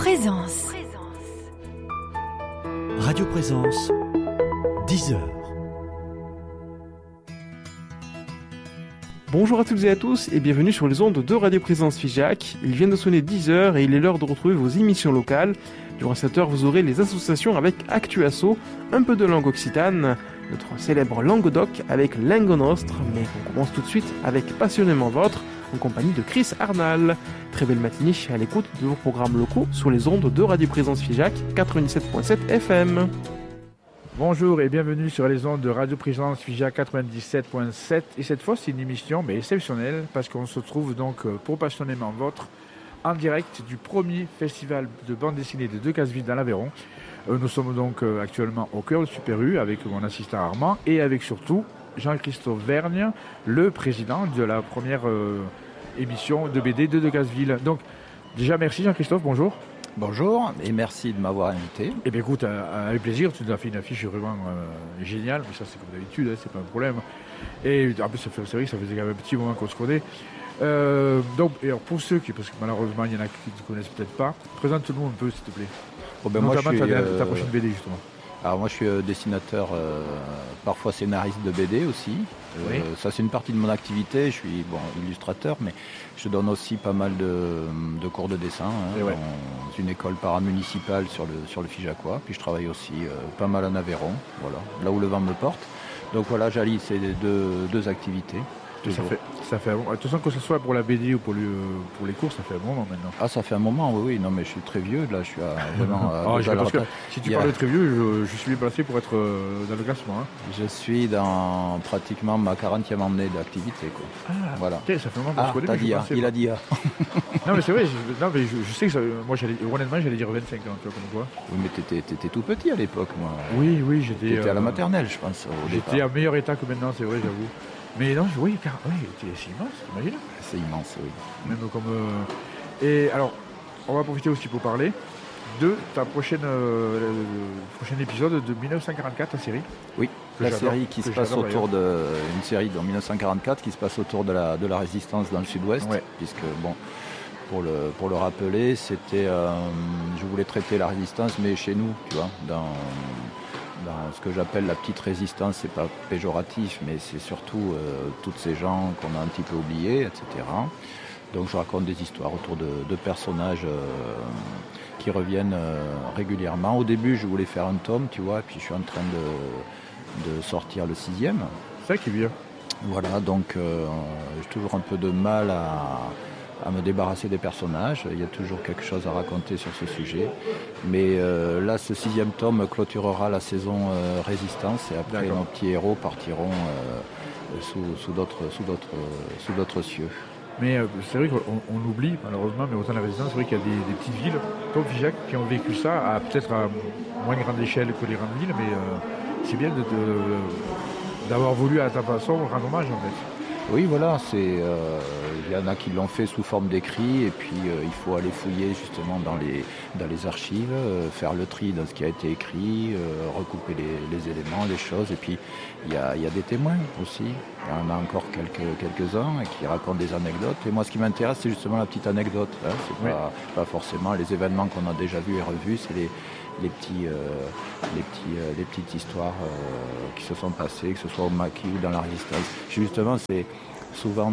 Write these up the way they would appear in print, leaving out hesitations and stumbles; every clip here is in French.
Présence. Radio Présence, 10h. Bonjour à toutes et à tous et bienvenue sur les ondes de Radio Présence Figeac. Il vient de sonner 10h et il est l'heure de retrouver vos émissions locales. Durant cette heure, vous aurez les associations avec Actuasso, un peu de langue occitane, notre célèbre Languedoc avec Lingo Nostre, mais on commence tout de suite avec Passionnément Vôtre, en compagnie de Chris Arnal. Très belle matinée à l'écoute de vos programmes locaux sur les ondes de Radio Présence Figeac 97.7 FM. Bonjour et bienvenue sur les ondes de Radio Présence Figeac 97.7. Et cette fois, c'est une émission exceptionnelle parce qu'on se trouve donc pour Passionnément Vôtre en direct du premier festival de bande dessinée des Decazeville dans l'Aveyron. Nous sommes donc actuellement au cœur de Super U avec mon assistant Armand et avec surtout Jean-Christophe Vergne, le président de la première émission de BD de Decazeville. Donc déjà merci Jean-Christophe, bonjour. Bonjour et merci de m'avoir invité. Eh bien écoute, avec plaisir, tu nous as fait une affiche vraiment géniale, mais ça c'est comme d'habitude, hein, c'est pas un problème. Et en plus c'est vrai que ça faisait quand même un petit moment qu'on se connaît. Donc, et alors pour ceux qui, parce que malheureusement il y en a qui ne connaissent peut-être pas, présente-nous un peu s'il te plaît. Oh ben moi, notamment ta prochaine BD justement. Alors moi je suis dessinateur, parfois scénariste de BD aussi. Oui. Ça c'est une partie de mon activité, je suis illustrateur, mais je donne aussi pas mal de cours de dessin dans une école paramunicipale sur le Figeacois. Puis je travaille aussi pas mal en Aveyron, voilà, là où le vent me porte. Donc voilà, j'allie ces deux activités. Ça fait un moment. De toute façon, que ce soit pour la BD ou pour les cours, ça fait un moment maintenant. Ah, ça fait un moment, oui. Non, mais je suis très vieux, là, je suis vraiment parce que si tu parles de très vieux, je suis bien placé pour être dans le classement. Hein. Je suis dans pratiquement ma 40e année d'activité, quoi. Ah, voilà. Okay, ça fait un moment qu'on se connaît. Il a dit Non, mais c'est vrai, je sais que ça, moi, honnêtement, j'allais dire 25 ans, tu vois, comme quoi. Oui, mais t'étais tout petit à l'époque, moi. Oui, j'étais... T'étais à la maternelle, je pense, au départ. J'étais à meilleur état que maintenant, c'est vrai, j'avoue. Mais non, c'est immense, t'imagines ? C'est immense, oui. Même comme... Et alors, on va profiter aussi pour parler de ta prochain épisode de 1944, ta série. Oui, la série qui se passe autour de... Une série de 1944 qui se passe autour de la résistance dans le sud-ouest, puisque, bon, pour le rappeler, c'était... je voulais traiter la résistance, mais chez nous, tu vois, dans ce que j'appelle la petite résistance, c'est pas péjoratif, mais c'est surtout toutes ces gens qu'on a un petit peu oubliés, etc. Donc je raconte des histoires autour de personnages qui reviennent régulièrement. Au début, je voulais faire un tome, tu vois, et puis je suis en train de sortir le 6e. C'est ça qui est bien. Voilà, donc j'ai toujours un peu de mal à me débarrasser des personnages. Il y a toujours quelque chose à raconter sur ce sujet. Mais là, ce 6e tome clôturera la saison Résistance et après nos petits héros partiront sous d'autres cieux. Mais c'est vrai qu'on oublie malheureusement, mais autant la Résistance, c'est vrai qu'il y a des petites villes comme Figeac qui ont vécu ça, peut-être à moins grande échelle que les grandes villes, mais c'est bien d'avoir voulu à ta façon rendre hommage en fait. Oui, voilà, il y en a qui l'ont fait sous forme d'écrit et puis il faut aller fouiller justement dans les archives, faire le tri dans ce qui a été écrit, recouper les éléments, les choses. Et puis il y a des témoins aussi, il y en a encore quelques-uns qui racontent des anecdotes. Et moi ce qui m'intéresse c'est justement la petite anecdote, hein. C'est pas forcément les événements qu'on a déjà vus et revus, c'est les petites histoires qui se sont passées, que ce soit au maquis ou dans la résistance. Justement, c'est souvent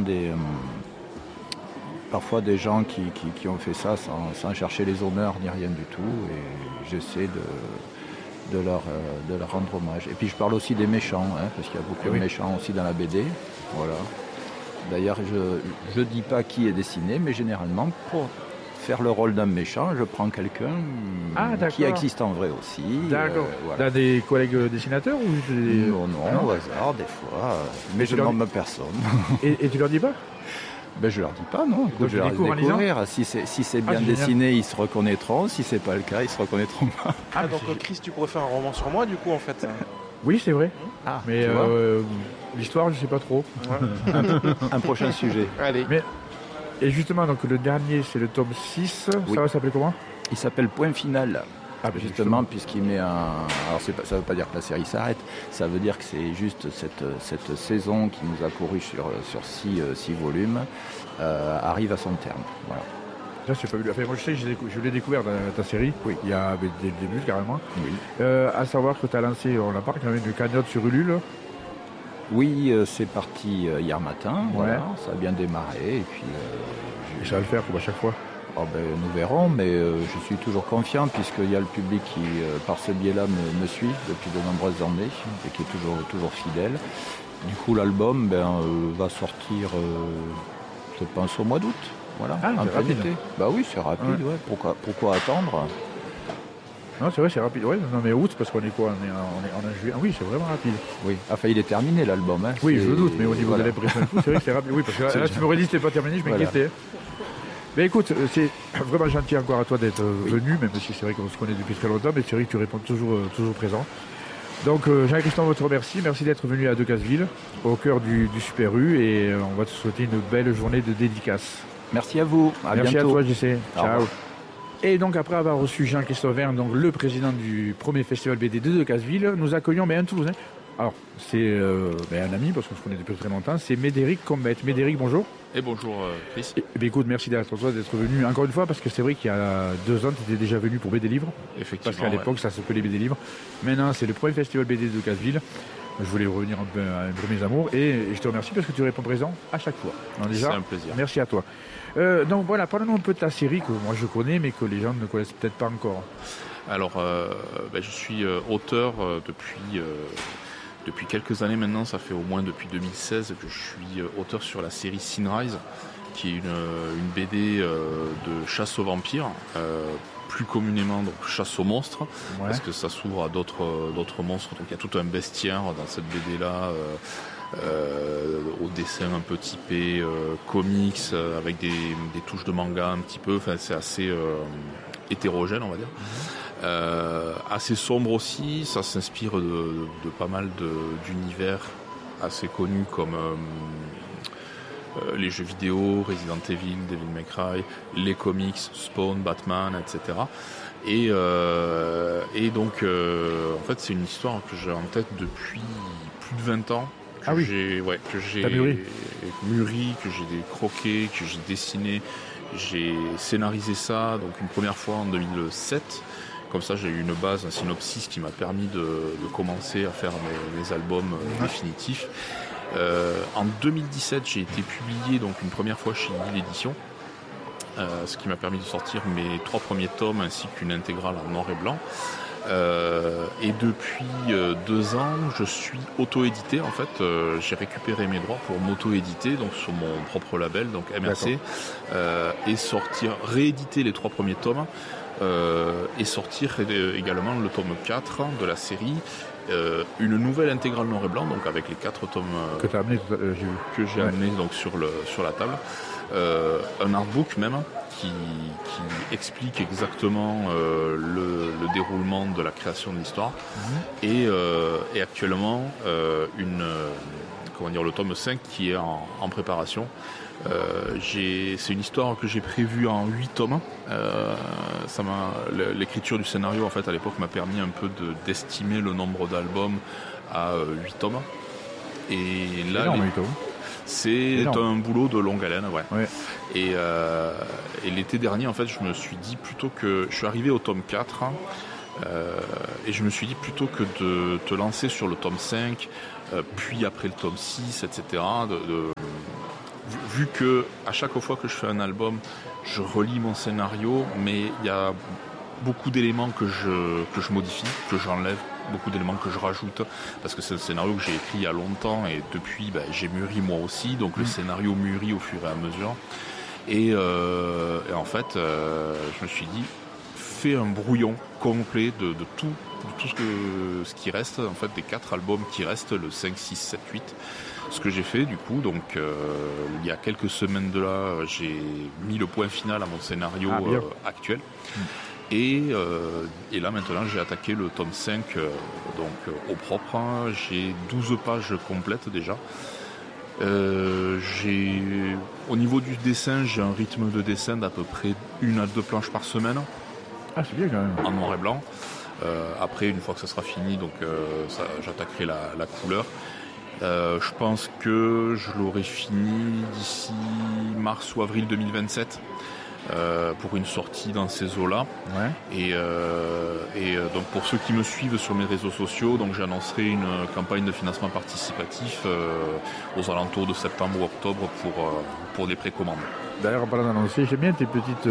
parfois des gens qui ont fait ça sans chercher les honneurs ni rien du tout, et j'essaie de leur rendre hommage. Et puis je parle aussi des méchants, hein, parce qu'il y a beaucoup de méchants aussi dans la BD. Voilà. D'ailleurs, je dis pas qui est dessiné, mais généralement pour faire le rôle d'un méchant, je prends quelqu'un qui existe en vrai aussi. D'accord. Voilà. T'as des collègues dessinateurs ou Non, au hasard, des fois. Mais je ne nomme personne. Et tu leur dis pas ? Je leur dis pas, non. Écoute, je leur dis découvrir. Si c'est bien dessiné, ils se reconnaîtront. Si c'est pas le cas, ils se reconnaîtront pas. Donc Chris, tu pourrais faire un roman sur moi du coup en fait. Oui, c'est vrai. Mais l'histoire, je sais pas trop. Ouais. Un prochain sujet. Allez. Et justement, donc le dernier, c'est le tome 6. Oui. Ça va s'appeler comment ? Il s'appelle Point Final. Justement, puisqu'il met un... Alors, ça ne veut pas dire que la série s'arrête, ça veut dire que c'est juste cette saison qui nous a couru sur 6 volumes arrive à son terme. Voilà. Ça, c'est pas vu. Enfin, moi, je sais, je l'ai découvert dans ta série. Oui. Il y a dès le début, carrément. Oui. À savoir que tu as lancé, on l'a pas quand même, une cagnotte sur Ulule. Oui, c'est parti hier matin. Ouais. Voilà, ça a bien démarré. Et puis, Et ça va le faire comme à chaque fois. Oh ben, nous verrons, mais je suis toujours confiant puisqu'il y a le public qui, par ce biais-là, me suit depuis de nombreuses années et qui est toujours fidèle. Du coup, l'album va sortir, je pense, au mois d'août. Voilà, c'est rapide. Été. Bah oui, c'est rapide. Ouais. Pourquoi attendre? Non, c'est vrai, c'est rapide. Ouais, non, mais août, parce qu'on est quoi? On est en juillet. Ah oui, c'est vraiment rapide. Oui, enfin, il est terminé l'album. Hein. Oui, je me doute, mais au niveau de l'impression, c'est vrai que c'est rapide. Oui, parce que là, tu m'aurais dit que c'était pas terminé, je m'inquiétais. Mais écoute, c'est vraiment gentil encore à toi d'être venu, même si c'est vrai qu'on se connaît depuis très longtemps, mais c'est vrai que tu réponds toujours présent. Donc Jean-Christophe te remercie, merci d'être venu à Decazeville, au cœur du Super U, et on va te souhaiter une belle journée de dédicace. Merci à vous, merci bientôt. à toi JC, ciao. Et donc après avoir reçu Jean-Christophe Verne, donc le président du premier festival BD de Decazeville, nous accueillons un Toulousain. Alors c'est un ami, parce qu'on se connaît depuis très longtemps, c'est Médéric Combette. Médéric, bonjour. Et bonjour Chris. Écoute, merci d'être venu encore une fois, parce que c'est vrai qu'il y a 2 ans, tu étais déjà venu pour BD Livre. Effectivement. Parce qu'à l'époque, ça s'appelait BD Livre. Maintenant, c'est le premier festival BD de Decazeville. Je voulais revenir un peu à mes premiers amours, et je te remercie parce que tu réponds présent à chaque fois. Donc, déjà, c'est un plaisir. Merci à toi. Donc voilà, parle-nous un peu de ta série que moi je connais, mais que les gens ne connaissent peut-être pas encore. Alors, je suis auteur depuis quelques années maintenant, ça fait au moins depuis 2016 que je suis auteur sur la série Sinrise, qui est une BD de chasse aux vampires, plus communément donc chasse aux monstres, parce que ça s'ouvre à d'autres monstres. Donc il y a tout un bestiaire dans cette BD-là, au dessin un peu typé comics, avec des touches de manga un petit peu. Enfin, c'est assez hétérogène, on va dire. Assez sombre aussi, ça s'inspire de pas mal d'univers assez connus comme les jeux vidéo, Resident Evil, Devil May Cry, les comics, Spawn, Batman, etc. Et donc en fait c'est une histoire que j'ai en tête depuis plus de 20 ans. Que j'ai mûri, que j'ai croqué, que j'ai dessiné. J'ai scénarisé ça donc une première fois en 2007. Comme ça, j'ai eu une base, un synopsis qui m'a permis de commencer à faire mes albums définitifs. En 2017, j'ai été publié donc une première fois chez Lille Édition, ce qui m'a permis de sortir mes 3 premiers tomes ainsi qu'une intégrale en noir et blanc. Et depuis 2 ans, je suis auto-édité. En fait, j'ai récupéré mes droits pour m'auto-éditer, donc sur mon propre label, donc MRC, et rééditer les 3 premiers tomes. Et sortir également le tome 4 de la série, une nouvelle intégrale noir et blanc, donc avec les 4 tomes que tu as amené, que j'ai amené donc sur la table, un artbook même qui explique exactement le déroulement de la création de l'histoire, et actuellement le tome 5 qui est en préparation. C'est une histoire que j'ai prévue en 8 tomes. L'écriture du scénario, en fait, à l'époque, m'a permis un peu d'estimer le nombre d'albums à 8 tomes. Et là, c'est un boulot de longue haleine, ouais. Et l'été dernier, en fait, je me suis dit je suis arrivé au tome 4, et je me suis dit plutôt que de te lancer sur le tome 5, puis après le tome 6, etc., vu que à chaque fois que je fais un album, je relis mon scénario, mais il y a beaucoup d'éléments que je modifie, que j'enlève, beaucoup d'éléments que je rajoute, parce que c'est un scénario que j'ai écrit il y a longtemps, et depuis j'ai mûri moi aussi, donc le scénario mûrit au fur et à mesure. Et en fait, je me suis dit, fais un brouillon complet de tout ce qui reste, en fait, des 4 albums qui restent, le 5, 6, 7, 8. Ce que j'ai fait du coup, donc il y a quelques semaines de là, j'ai mis le point final à mon scénario actuel. Et là maintenant j'ai attaqué le tome 5 au propre. J'ai 12 pages complètes déjà. Au niveau du dessin, j'ai un rythme de dessin d'à peu près 1 à 2 planches par semaine. Ah, c'est bien quand même. En noir et blanc. Après, une fois que ça sera fini, donc j'attaquerai la couleur. Je pense que je l'aurai fini d'ici mars ou avril 2027. pour une sortie dans ces eaux-là. Et donc pour ceux qui me suivent sur mes réseaux sociaux, donc j'annoncerai une campagne de financement participatif aux alentours de septembre ou octobre pour des précommandes. D'ailleurs, en parlant d'annoncer, j'aime bien tes petites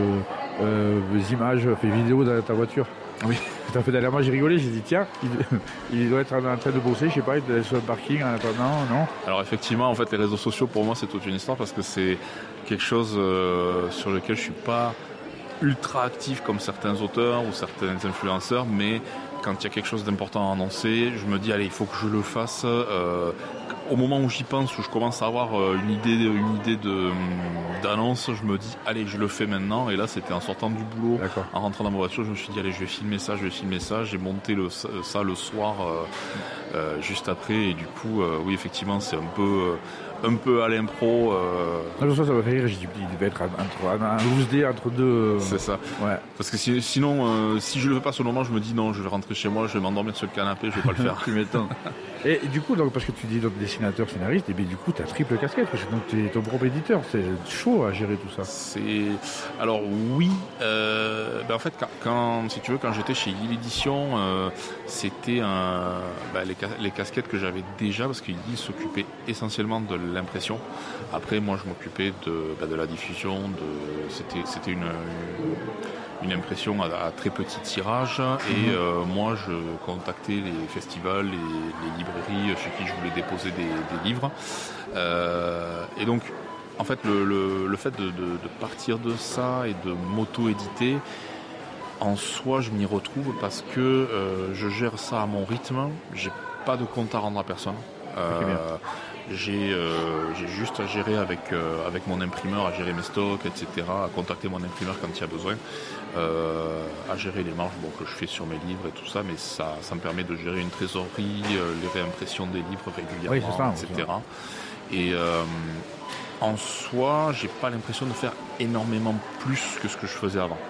images, vidéos dans ta voiture. Oui. Tout à fait. D'ailleurs, moi j'ai rigolé, j'ai dit tiens, il doit être en train de bosser, je sais pas, il doit être sur le parking en attendant, non ? Alors effectivement, en fait, les réseaux sociaux pour moi c'est toute une histoire parce que c'est quelque chose sur lequel je suis pas ultra actif comme certains auteurs ou certains influenceurs, mais quand il y a quelque chose d'important à annoncer, je me dis allez, il faut que je le fasse. Au moment où j'y pense, où je commence à avoir une idée d'annonce, je me dis allez, je le fais maintenant. Et là, c'était en sortant du boulot, en rentrant dans ma voiture, je me suis dit allez, je vais filmer ça. J'ai monté ça le soir juste après. Et du coup, oui, effectivement, c'est un peu à l'impro. Ça m'a fait rire, j'ai dit il devait être un loose day entre deux. C'est ça. Ouais. Parce que sinon, si je le fais pas sur le moment, je me dis non, je vais rentrer chez moi, je vais m'endormir sur le canapé, je vais pas le faire. Tu m'étonnes. Et du coup, donc, parce que tu dis donc dessinateur, scénariste, et bien du coup, tu as triple casquette, parce que donc tu es ton propre éditeur. C'est chaud à gérer tout ça. Alors oui, en fait, si tu veux, quand j'étais chez Yil Édition, c'était les casquettes que j'avais déjà, parce qu'il s'occupait essentiellement de l'impression. Après, moi, je m'occupais de la diffusion. C'était une impression à très petit tirage. Et moi, je contactais les festivals, les librairies chez qui je voulais déposer des livres. Et donc, en fait, le fait de partir de ça et de m'auto-éditer, en soi, je m'y retrouve parce que je gère ça à mon rythme. J'ai pas de compte à rendre à personne. J'ai juste à gérer avec mon imprimeur, à gérer mes stocks, etc., à contacter mon imprimeur quand il y a besoin, à gérer les marges que je fais sur mes livres et tout ça, mais ça me permet de gérer une trésorerie, les réimpressions des livres régulièrement, etc. Et en soi, j'ai pas l'impression de faire énormément plus que ce que je faisais avant.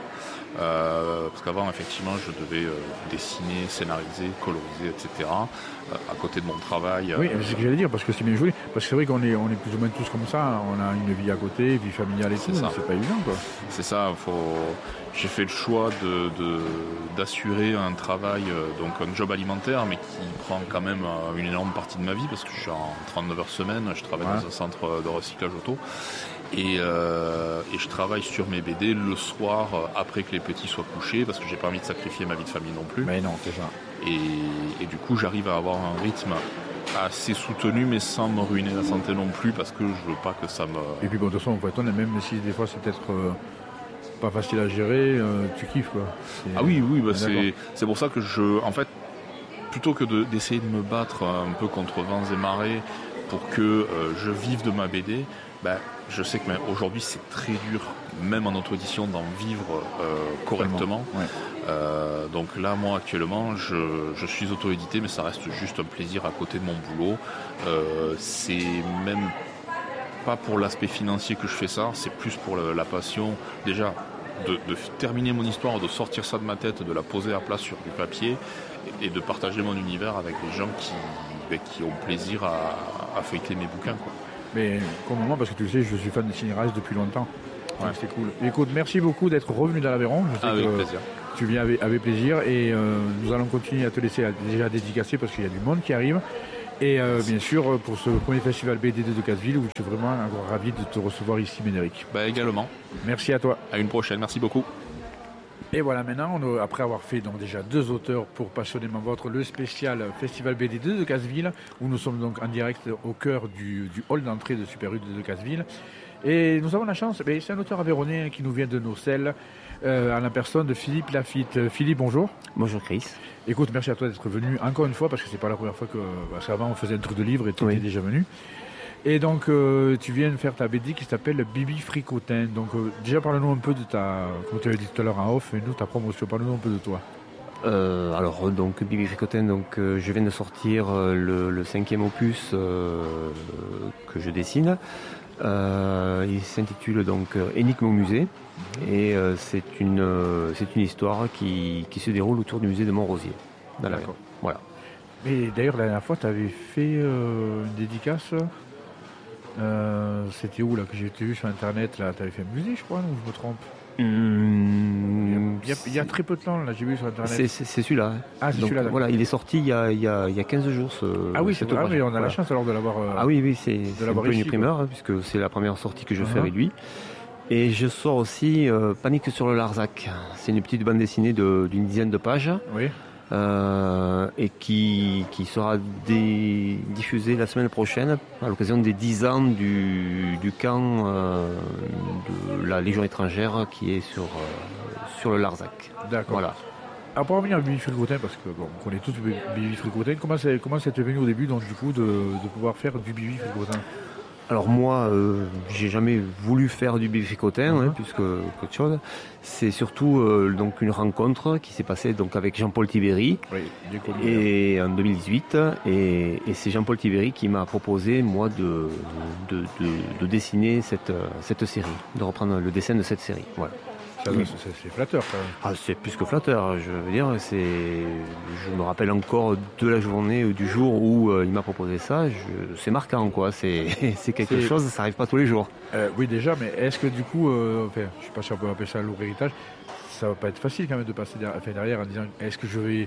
Parce qu'avant, effectivement, je devais dessiner, scénariser, coloriser, etc. À côté de mon travail. Oui, c'est ce que j'allais dire, parce que c'est bien joué. Parce que c'est vrai qu'on est plus ou moins tous comme ça. On a une vie à côté, vie familiale et tout. C'est pas évident, quoi. C'est ça. J'ai fait le choix d'assurer un travail, donc un job alimentaire, mais qui prend quand même une énorme partie de ma vie, parce que je suis en 39 heures semaine. Je travaille dans un centre de recyclage auto. Et je travaille sur mes BD le soir après que les petits soient couchés, parce que j'ai pas envie de sacrifier ma vie de famille non plus. Mais non, c'est ça. Et du coup, j'arrive à avoir un rythme assez soutenu, mais sans me ruiner la santé non plus, parce que je veux pas que ça me... Et puis bon, de toute façon, on peut être honnête, même si des fois c'est peut-être pas facile à gérer, tu kiffes, quoi. Ah oui, c'est pour ça que en fait, plutôt que d'essayer de me battre un peu contre vents et marées pour que je vive de ma BD, je sais que aujourd'hui c'est très dur, même en auto-édition, d'en vivre correctement. Ouais. Donc là, moi actuellement, je suis auto-édité, mais ça reste juste un plaisir à côté de mon boulot. C'est même pas pour l'aspect financier que je fais ça, c'est plus pour la passion, déjà, de terminer mon histoire, de sortir ça de ma tête, de la poser à plat sur du papier et de partager mon univers avec les gens qui ont plaisir à feuilleter mes bouquins, quoi. Mais comme moi, parce que tu le sais, je suis fan de Cinérace depuis longtemps. Ouais. Donc c'est cool. Écoute, merci beaucoup d'être revenu dans l'Aveyron. Avec plaisir. Tu viens avec plaisir et nous allons continuer à te laisser déjà dédicacer parce qu'il y a du monde qui arrive. Et bien sûr, pour ce premier festival BD de Decazeville, où je suis vraiment encore ravi de te recevoir ici, Médéric. Également. Merci à toi. À une prochaine, merci beaucoup. Et voilà, maintenant, après avoir fait donc déjà 2 auteurs pour Passionnément Vôtre, le spécial Festival BD de Decazeville, où nous sommes donc en direct au cœur du hall d'entrée de Super U de Decazeville. Et nous avons la chance, c'est un auteur aveyronnais qui nous vient de Nocelles, à la personne de Philippe Lafitte. Philippe, bonjour. Bonjour Chris. Écoute, merci à toi d'être venu encore une fois, parce que c'est pas la première fois parce qu'avant on faisait un truc de livre et tu étais déjà venu. Et donc, tu viens de faire ta BD qui s'appelle Bibi Fricotin. Donc, déjà, parle-nous un peu de comme tu avais dit tout à l'heure en off, et nous, ta promotion, parle-nous un peu de toi. Alors, donc, Bibi Fricotin, je viens de sortir le 5e opus que je dessine. Il s'intitule donc Énigme au musée. Et c'est une histoire qui se déroule autour du musée de Montrosier. Voilà. Mais d'ailleurs, la dernière fois, tu avais fait une dédicace. C'était où là que j'ai vu sur internet là, t'avais fait musée je crois, ou je me trompe? Il y a très peu de temps là, j'ai vu sur internet. C'est celui-là. Ah, c'est celui-là. Voilà, il est sorti il y a 15 jours. Ah oui, c'est vrai, mais on a la chance alors de l'avoir. Ah oui, c'est un peu une primeur, hein, puisque c'est la première sortie que je fais avec lui. Et je sors aussi Panique sur le Larzac. C'est une petite bande dessinée d'une dizaine de pages. Oui. Et qui sera diffusée la semaine prochaine à l'occasion des 10 ans du camp de la Légion étrangère qui est sur le Larzac. D'accord. Voilà. Alors pour revenir à Bibi Fricotin, parce que bon, on connaît tous Bibi Fricotin, comment c'était venu au début donc du coup de pouvoir faire du Bibi Fricotin? Alors moi, j'ai jamais voulu faire du Bibi Fricotin, plus qu'autre chose. C'est surtout donc une rencontre qui s'est passée donc avec Jean-Paul Tibéry en 2018, et c'est Jean-Paul Tibéry qui m'a proposé moi de dessiner cette série, de reprendre le dessin de cette série. Voilà. C'est flatteur quand même. Ah, c'est plus que flatteur, je veux dire, je me rappelle encore de la journée, du jour où il m'a proposé ça, c'est marquant quoi, c'est quelque chose, ça n'arrive pas tous les jours. Oui déjà, mais est-ce que du coup, je ne sais pas si on peut appeler ça un lourd héritage, ça va pas être facile quand même de passer derrière en disant est-ce que je vais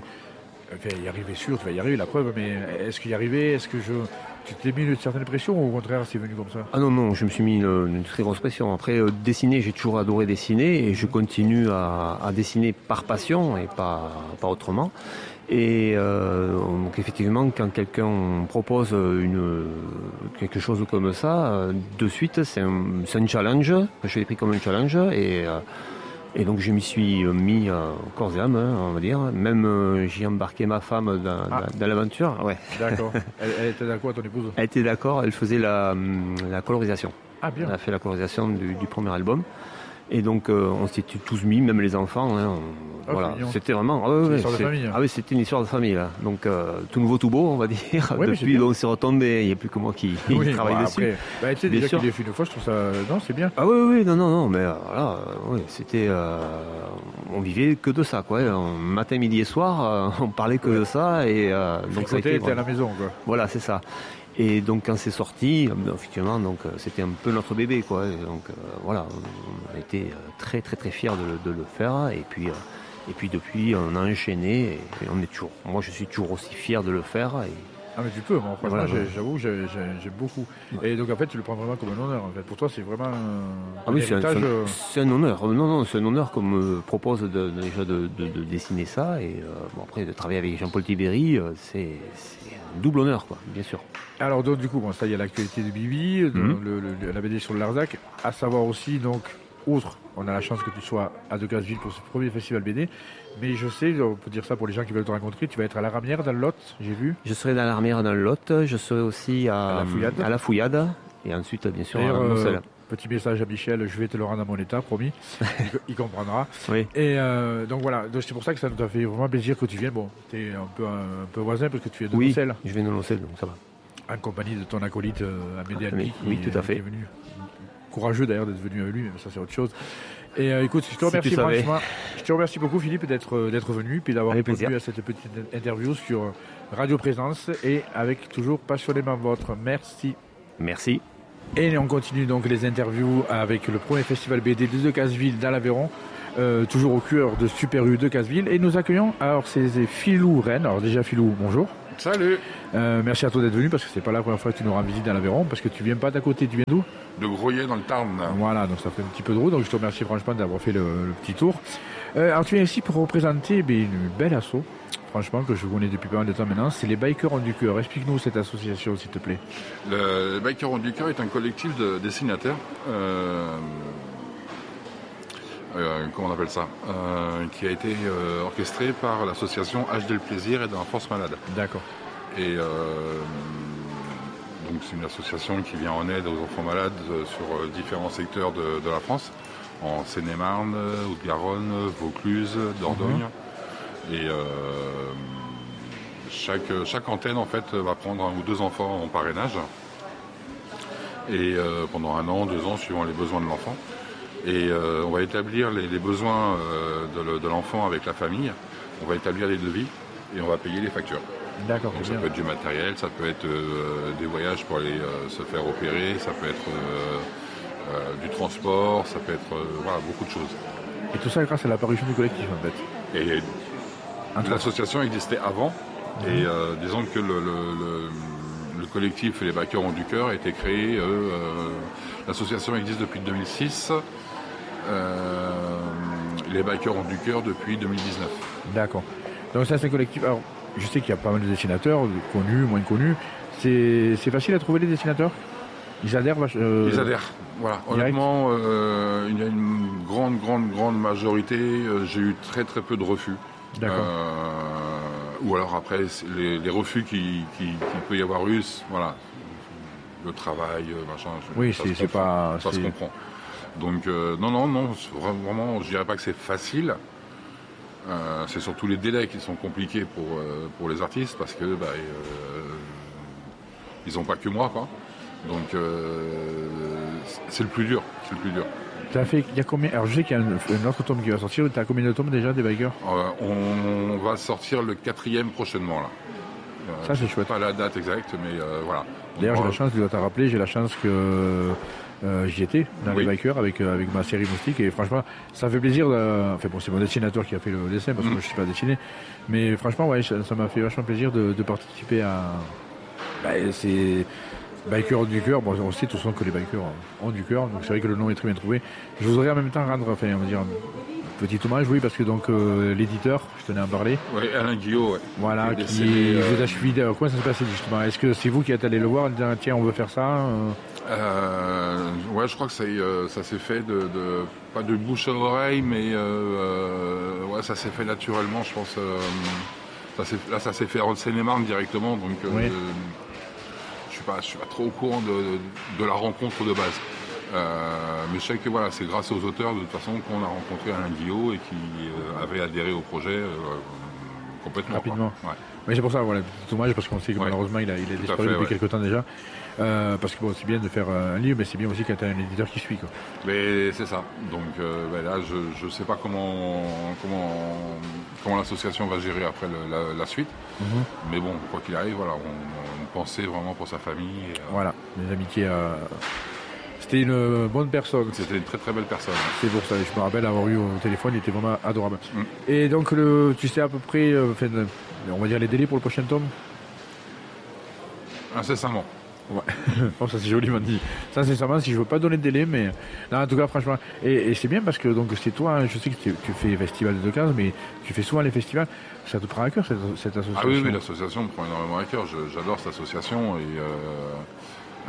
y arriver sûr, tu vas y arriver la preuve, mais est-ce qu'il y arriver, tu t'es mis une certaine pression ou au contraire c'est venu comme ça? Ah non, je me suis mis une très grosse pression. Après, dessiner, j'ai toujours adoré dessiner et je continue à dessiner par passion et pas autrement. Et donc effectivement, quand quelqu'un propose quelque chose comme ça, de suite, c'est un challenge. Je l'ai pris comme un challenge et donc je m'y suis mis corps et âme, on va dire. Même j'ai embarqué ma femme dans l'aventure. Ouais. D'accord. Elle était d'accord, ton épouse? Elle était d'accord, elle faisait la colorisation. Ah bien. Elle a fait la colorisation du premier album. Et donc on s'était tous mis, même les enfants. Voilà. C'était vraiment. Une histoire de famille. Ah oui, c'était une histoire de famille là. Donc tout nouveau, tout beau, on va dire. Ouais, depuis, on s'est retombé. Il n'y a plus que moi qui travaille dessus. Après, tu sais déjà qu'il est fait une fois, je trouve ça. Non, c'est bien. Ah oui, non, mais voilà, c'était. On vivait que de ça, quoi. Matin, midi et soir, on parlait que de ça, et donc ça était à la maison, quoi. Voilà, c'est ça. Et donc quand c'est sorti, effectivement, donc c'était un peu notre bébé, quoi. Et donc voilà, on a été très très très fiers de le faire. Et puis depuis, on a enchaîné. Et on est toujours. Moi, je suis toujours aussi fier de le faire. Ah mais tu peux, moi franchement, j'avoue, j'aime beaucoup. Ouais. Et donc en fait, tu le prends vraiment comme un honneur. En fait, pour toi, c'est vraiment un héritage. C'est un honneur. Non, c'est un honneur qu'on me propose déjà de dessiner ça. Et bon, après, de travailler avec Jean-Paul Tibéry, c'est un double honneur, quoi, bien sûr. Alors donc du coup, bon, ça, il y a l'actualité de Bibi, la BD sur le Larzac. À savoir aussi, donc, outre, on a la chance que tu sois à Decazeville pour ce premier festival BD. Mais je sais, on peut dire ça pour les gens qui veulent te rencontrer, tu vas être à la Ramière dans le Lot, j'ai vu. Je serai dans la Ramière dans le Lot, je serai aussi à la Fouillade, et ensuite bien sûr à Moselle. Petit message à Michel, je vais te le rendre à mon état, promis, il comprendra. Oui. Et donc voilà, donc c'est pour ça que ça nous a fait vraiment plaisir que tu viennes. Bon, tu es un peu voisin parce que tu es de Moselle. Oui, je viens de Moselle, donc ça va. En compagnie de ton acolyte Amédée Alpi, oui, tout à fait. Qui est venu. Courageux d'ailleurs d'être venu avec lui, mais ça c'est autre chose. Et écoute, je te remercie franchement. Je te remercie beaucoup Philippe d'être venu puis d'avoir répondu à cette petite interview sur Radio Présence et avec toujours passionnément votre. Merci. Merci. Et on continue donc les interviews avec le premier festival BD de Decazeville dans l'Aveyron, toujours au cœur de Super U de Decazeville. Et nous accueillons, alors c'est Philou Rennes. Alors déjà Philou, bonjour. Salut. Merci à toi d'être venu parce que c'est pas la première fois que tu nous rends visite dans l'Aveyron parce que tu viens pas d'à côté, tu viens d'où? De Groyer dans le Tarn. Voilà, donc ça fait un petit peu de route, donc je te remercie franchement d'avoir fait le petit tour. Alors tu viens ici pour représenter une belle asso, franchement, que je connais depuis pas mal de temps maintenant, c'est les Bikers ont du cœur. Explique-nous cette association s'il te plaît. Les Bikers ont du cœur est un collectif de dessinateurs, comment on appelle ça, qui a été orchestré par l'association HD Le Plaisir et de l'Enfance Malade. D'accord. Et donc c'est une association qui vient en aide aux enfants malades sur différents secteurs de la France, en Seine-et-Marne, Haute-Garonne, Vaucluse, Dordogne. Et chaque antenne en fait va prendre 1 ou 2 enfants en parrainage. Et pendant 1 an, 2 ans, suivant les besoins de l'enfant. Et on va établir les besoins de l'enfant avec la famille. On va établir les devis et on va payer les factures. D'accord. Donc, ça peut être du matériel, ça peut être des voyages pour aller se faire opérer, ça peut être du transport, ça peut être beaucoup de choses. Et tout ça grâce à l'apparition du collectif en fait. Et l'association existait avant, et disons que le collectif Les Bikers ont du cœur a été créé, l'association existe depuis 2006, Les Bikers ont du cœur depuis 2019. D'accord. Donc ça c'est un collectif, alors je sais qu'il y a pas mal de dessinateurs, connus, moins connus, c'est facile à trouver les dessinateurs ? Ils adhèrent Ils adhèrent, voilà. Honnêtement, il y a une grande majorité. J'ai eu très peu de refus. D'accord. Ou alors après, les refus qu'il peut y avoir eu, voilà, le travail, machin. Oui, ça se comprend. Donc non, vraiment, je dirais pas que c'est facile. C'est surtout les délais qui sont compliqués pour les artistes parce que ils n'ont pas que moi, quoi. Donc c'est le plus dur. Il y a combien? Alors je sais qu'il y a un autre tome qui va sortir. Tu as combien de tomes déjà des Bikers? On va sortir le 4e prochainement là. Ça c'est chouette. Pas la date exacte, mais voilà. D'ailleurs j'ai la chance, tu dois t'en rappeler, j'ai la chance que j'y étais dans les Bikers avec ma série Moustique et franchement ça fait plaisir. Enfin bon, c'est mon dessinateur qui a fait le dessin parce que moi je suis pas dessiné, mais franchement ouais, ça m'a fait vachement plaisir de participer à. C'est Bikers ont du cœur, bon, on sait tous que les Bikers ont du cœur, donc c'est vrai que le nom est très bien trouvé. Je voudrais en même temps rendre, on va dire, un petit hommage, oui, parce que donc l'éditeur, je tenais à en parler. Oui, Alain Guillot, ouais. Voilà, qui vous a suivi. Comment ça s'est passé justement? Est-ce que c'est vous qui êtes allé le voir en disant tiens, on veut faire ça? Ouais, je crois que ça s'est fait pas de bouche à oreille, mais ouais, ça s'est fait naturellement, je pense. Ça s'est fait en Seine-et-Marne directement, donc. Oui. Je suis pas trop au courant de la rencontre de base. Mais je sais que voilà, c'est grâce aux auteurs de toute façon qu'on a rencontré Alain Guillot et qui avait adhéré au projet complètement. Rapidement. Ouais. Mais c'est pour ça, voilà, c'est dommage parce qu'on sait que malheureusement il a disparu depuis quelques temps déjà. Parce que bon, c'est bien de faire un livre, mais c'est bien aussi quand tu as un éditeur qui suit, quoi. Mais c'est ça. Donc là, je sais pas comment l'association va gérer après la suite. Mais bon, quoi qu'il arrive, voilà, on pensait vraiment pour sa famille. Voilà, les amitiés. C'était une bonne personne. C'était une très belle personne. C'est pour ça, je me rappelle avoir eu au téléphone, il était vraiment adorable. Et donc, tu sais à peu près, on va dire les délais pour le prochain tome? Incessamment. Ouais. Oh, ça c'est joliment dit. Ça sincèrement, si je veux pas donner de délai, mais non, en tout cas franchement, et c'est bien parce que donc c'est toi, hein, je sais que tu fais les festivals de Decazes, mais tu fais souvent les festivals. Ça te prend à cœur cette association? Ah oui, l'association me prend énormément à cœur. J'adore cette association et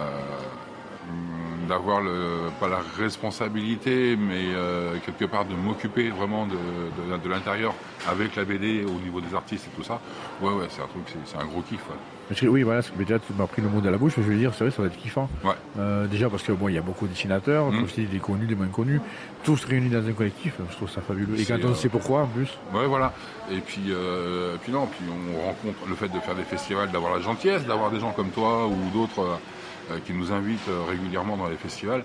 d'avoir pas la responsabilité, mais quelque part de m'occuper vraiment de l'intérieur avec la BD au niveau des artistes et tout ça. Ouais, c'est un truc, c'est un gros kiff. Ouais. Oui, voilà, déjà tu m'as pris le mot de la bouche, mais je veux dire, c'est vrai, ça va être kiffant. Ouais. Déjà parce que bon, il y a beaucoup de dessinateurs, aussi des connus, des moins connus, tous réunis dans un collectif, je trouve ça fabuleux. Et quand on sait pourquoi en plus. Ouais, voilà. Et puis on rencontre le fait de faire des festivals, d'avoir la gentillesse, d'avoir des gens comme toi ou d'autres qui nous invitent régulièrement dans les festivals.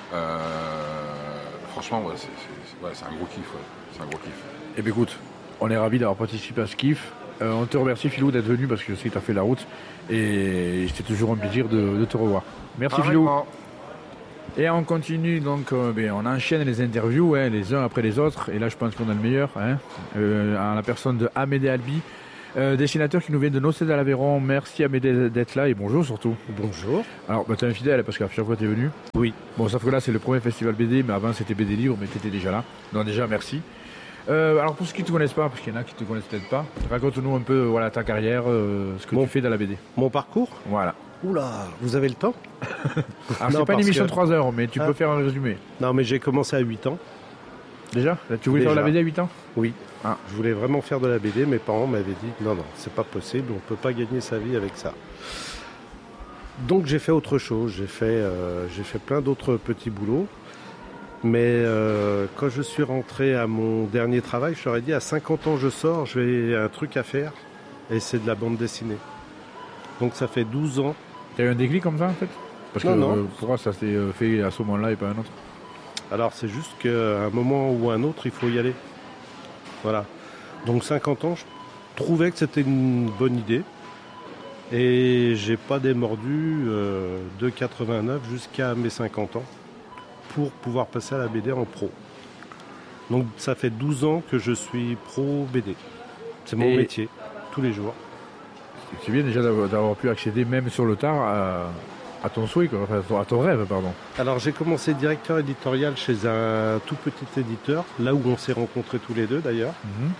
Franchement, ouais, c'est un gros kiff. Ouais. C'est un gros kiff. Eh bien écoute, on est ravis d'avoir participé à ce kiff. On te remercie Philou d'être venu parce que je sais que tu as fait la route et c'était toujours un plaisir de te revoir. Merci Philou. Et on continue donc, on enchaîne les interviews, les uns après les autres, et là je pense qu'on a le meilleur, en la personne de Amédée Albi, dessinateur qui nous vient de Nocé à l'Aveyron. Merci Amédée d'être là et bonjour surtout. Bonjour. Alors tu es un fidèle parce qu'à chaque fois tu es venu. Oui. Bon, sauf que là c'est le premier festival BD, mais avant c'était BD Livre, mais tu étais déjà là. Donc déjà merci. Alors pour ceux qui ne te connaissent pas, parce qu'il y en a qui ne te connaissent peut-être pas, raconte-nous un peu ta carrière, ce que tu fais dans la BD. Mon parcours? Voilà. Oula, vous avez le temps? Alors c'est pas une émission de 3 heures, mais tu peux faire un résumé. Non, mais j'ai commencé à 8 ans. Déjà? Tu voulais faire de la BD à 8 ans? Oui. Je voulais vraiment faire de la BD, mes parents m'avaient dit non, c'est pas possible, on ne peut pas gagner sa vie avec ça. Donc j'ai fait autre chose, j'ai fait plein d'autres petits boulots. Mais quand je suis rentré à mon dernier travail, je leur ai dit à 50 ans je sors, j'ai un truc à faire et c'est de la bande dessinée. Donc ça fait 12 ans. Tu as eu un déclic comme ça en fait? Parce que pour moi ça s'est fait à ce moment-là et pas un autre. Alors c'est juste qu'à un moment ou un autre il faut y aller. Voilà. Donc 50 ans, je trouvais que c'était une bonne idée. Et j'ai pas démordu de 89 jusqu'à mes 50 ans pour pouvoir passer à la BD en pro. Donc ça fait 12 ans que je suis pro BD. C'est mon métier, tous les jours. C'est bien déjà d'avoir pu accéder même sur le tard à ton souhait, à ton rêve, pardon. Alors j'ai commencé directeur éditorial chez un tout petit éditeur, là où on s'est rencontrés tous les deux d'ailleurs.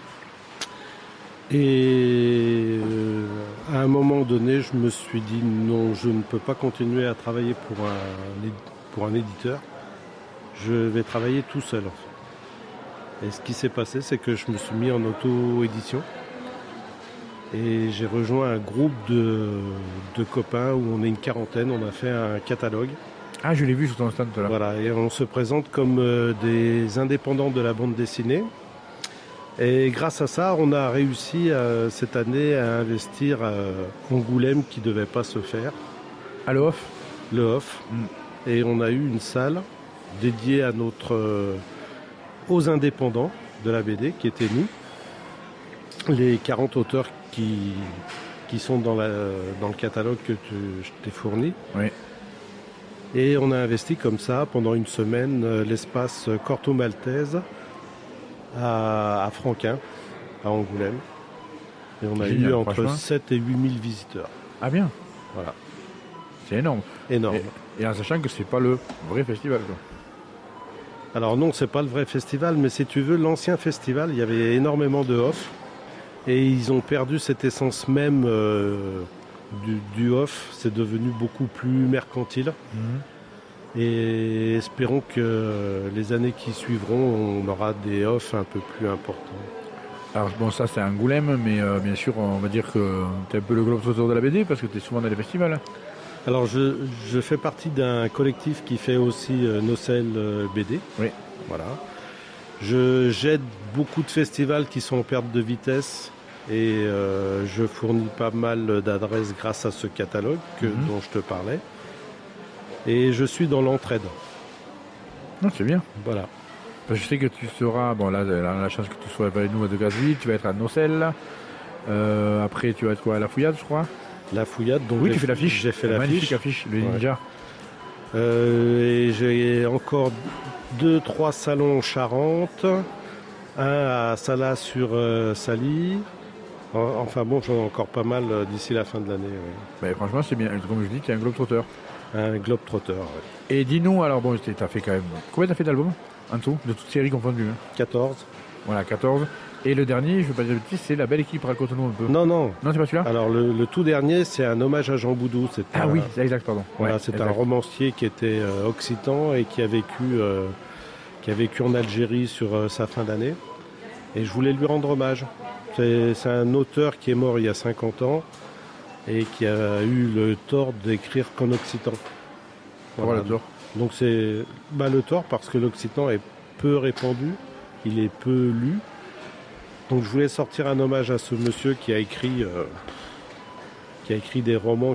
Et à un moment donné, je me suis dit non, je ne peux pas continuer à travailler pour un éditeur. Je vais travailler tout seul. Et ce qui s'est passé, c'est que je me suis mis en auto-édition. Et j'ai rejoint un groupe de copains où on est une quarantaine. On a fait un catalogue. Ah, je l'ai vu sur ton stand là. Voilà, et on se présente comme des indépendants de la bande dessinée. Et grâce à ça, on a réussi cette année à investir à Angoulême qui ne devait pas se faire. À l'OFF. L'OFF. Et on a eu une salle dédiée à aux indépendants de la BD, qui étaient nous. Les 40 auteurs qui sont dans le catalogue que je t'ai fourni. Oui. Et on a investi comme ça pendant une semaine l'espace Corto Maltese à Franquin, à Angoulême. Et on a eu entre 7 et 8 000 visiteurs. Ah bien. Voilà. C'est énorme. Énorme. Et en sachant que c'est pas le vrai festival, quoi. Alors non, c'est pas le vrai festival, mais si tu veux, l'ancien festival, il y avait énormément de off. Et ils ont perdu cette essence même du off. C'est devenu beaucoup plus mercantile. Et espérons que les années qui suivront, on aura des offs un peu plus importants. Alors bon, ça c'est Angoulême, mais bien sûr, on va dire que tu es un peu le globe-trotteur de la BD parce que tu es souvent dans les festivals. Alors je fais partie d'un collectif qui fait aussi Nocel BD. Oui. Voilà. J'aide beaucoup de festivals qui sont en perte de vitesse et je fournis pas mal d'adresses grâce à ce catalogue dont je te parlais. Et je suis dans l'entraide. Non, c'est bien. Voilà. Je sais que tu seras, bon là, la chance que tu sois avec nous à De Gazville, tu vas être à Nocel. Après, tu vas être quoi, à La Fouillade, je crois. La Fouillade, donc oui, tu fais l'affiche. J'ai fait l'affiche. Magnifique affiche, le Ninja. Et j'ai encore 2-3 salons en Charente, un à Salas sur Sali. Enfin bon, j'en ai encore pas mal d'ici la fin de l'année. Oui. Ben, franchement, c'est bien. Comme je dis, tu es un globe-trotteur. Un globe-trotteur, oui. Et dis-nous, alors bon, tu as fait quand même... Combien tu as fait d'albums en tout, de toutes séries confondues 14. Voilà, 14. Et le dernier, je ne veux pas dire de bêtises, c'est La Belle Équipe, raconte-nous un peu. Non. Non, c'est pas celui-là. Alors le tout dernier, c'est un hommage à Jean Boudou. Oui, c'est exact, pardon. Voilà, c'est un romancier qui était occitan et qui a vécu en Algérie sur sa fin d'année. Et je voulais lui rendre hommage. C'est un auteur qui est mort il y a 50 ans et qui a eu le tort d'écrire qu'en occitan. Voilà le tort. Donc c'est le tort parce que l'occitan est peu répandu, il est peu lu. Donc je voulais sortir un hommage à ce monsieur qui a écrit des romans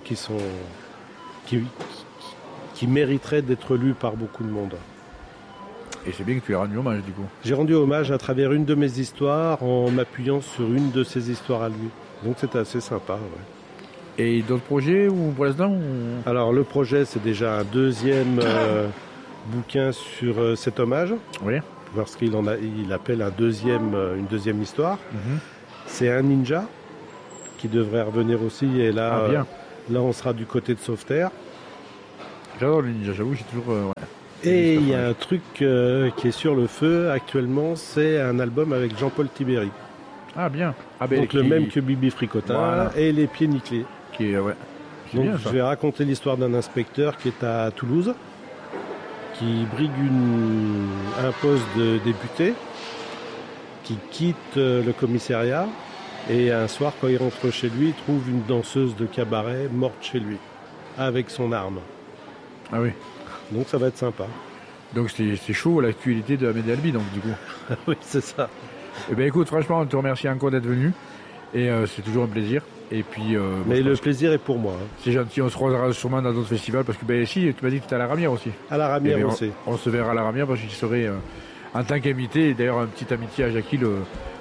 qui mériteraient d'être lus par beaucoup de monde. Et c'est bien que tu aies rendu hommage du coup. J'ai rendu hommage à travers une de mes histoires en m'appuyant sur une de ses histoires à lui. Donc c'était assez sympa. Ouais. Et d'autres projets ou pour l'instant Alors le projet, c'est déjà un deuxième bouquin sur cet hommage. Oui. Parce qu'il appelle une deuxième histoire. C'est un ninja qui devrait revenir aussi. Et là, là on sera du côté de Sauveterre. J'adore le ninja, j'avoue, j'ai toujours... Et il y a un truc qui est sur le feu actuellement, c'est un album avec Jean-Paul Tibéri. Ah bien. Donc le même que Bibi Fricotin et Les Pieds Nickelés. Donc bien, je vais raconter l'histoire d'un inspecteur qui est à Toulouse, qui brigue un poste de député, qui quitte le commissariat, et un soir quand il rentre chez lui, il trouve une danseuse de cabaret morte chez lui, avec son arme. Ah oui. Donc ça va être sympa. Donc c'est chaud l'actualité de Amédée Albi, donc du coup. Oui, c'est ça. Eh bien écoute, franchement, on te remercie encore d'être venu, et c'est toujours un plaisir. Et puis, mais le plaisir est pour moi. C'est gentil, on se croisera sûrement dans d'autres festivals, parce que si, tu m'as dit que tu es à la Ramière aussi. À la Ramière aussi. On se verra à la Ramière, parce que je serai en tant qu'invité, et d'ailleurs une petite amitié à Jackie,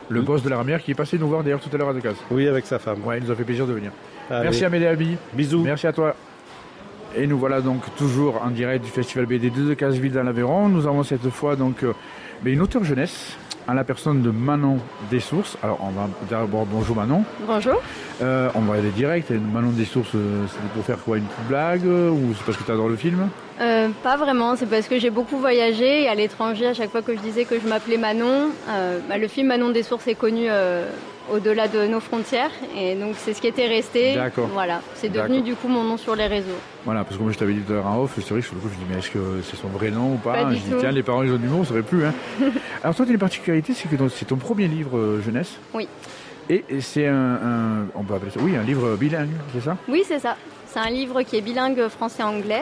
Le boss de la Ramière qui est passé nous voir d'ailleurs tout à l'heure à Decazes. Oui, avec sa femme. Ouais, il nous a fait plaisir de venir. Allez. Merci Amélie Albi. Bisous. Merci à toi. Et nous voilà donc toujours en direct du Festival BD de Decazeville dans l'Aveyron. Nous avons cette fois donc une auteure jeunesse en la personne de Manon Dessources. Alors on va d'abord bonjour Manon. Bonjour. On va aller direct. Manon Dessources, c'est pour faire quoi, une petite blague ou c'est parce que tu adores le film? Pas vraiment, c'est parce que j'ai beaucoup voyagé et à l'étranger, à chaque fois que je disais que je m'appelais Manon, le film Manon Dessources est connu au-delà de nos frontières et donc c'est ce qui était resté. D'accord. Voilà, c'est devenu du coup mon nom sur les réseaux. Voilà, parce que moi je t'avais dit tout à l'heure en off, c'est vrai que sur le coup je me dis mais est-ce que c'est son vrai nom ou pas, Pas du Je dis tout. tiens, les parents ils ont du nom, on ne saurait plus. Hein. Alors toi tu as une particularité, c'est que c'est ton premier livre jeunesse. Oui. Et c'est on peut appeler ça, un livre bilingue, c'est ça? Oui, c'est ça. C'est un livre qui est bilingue français-anglais,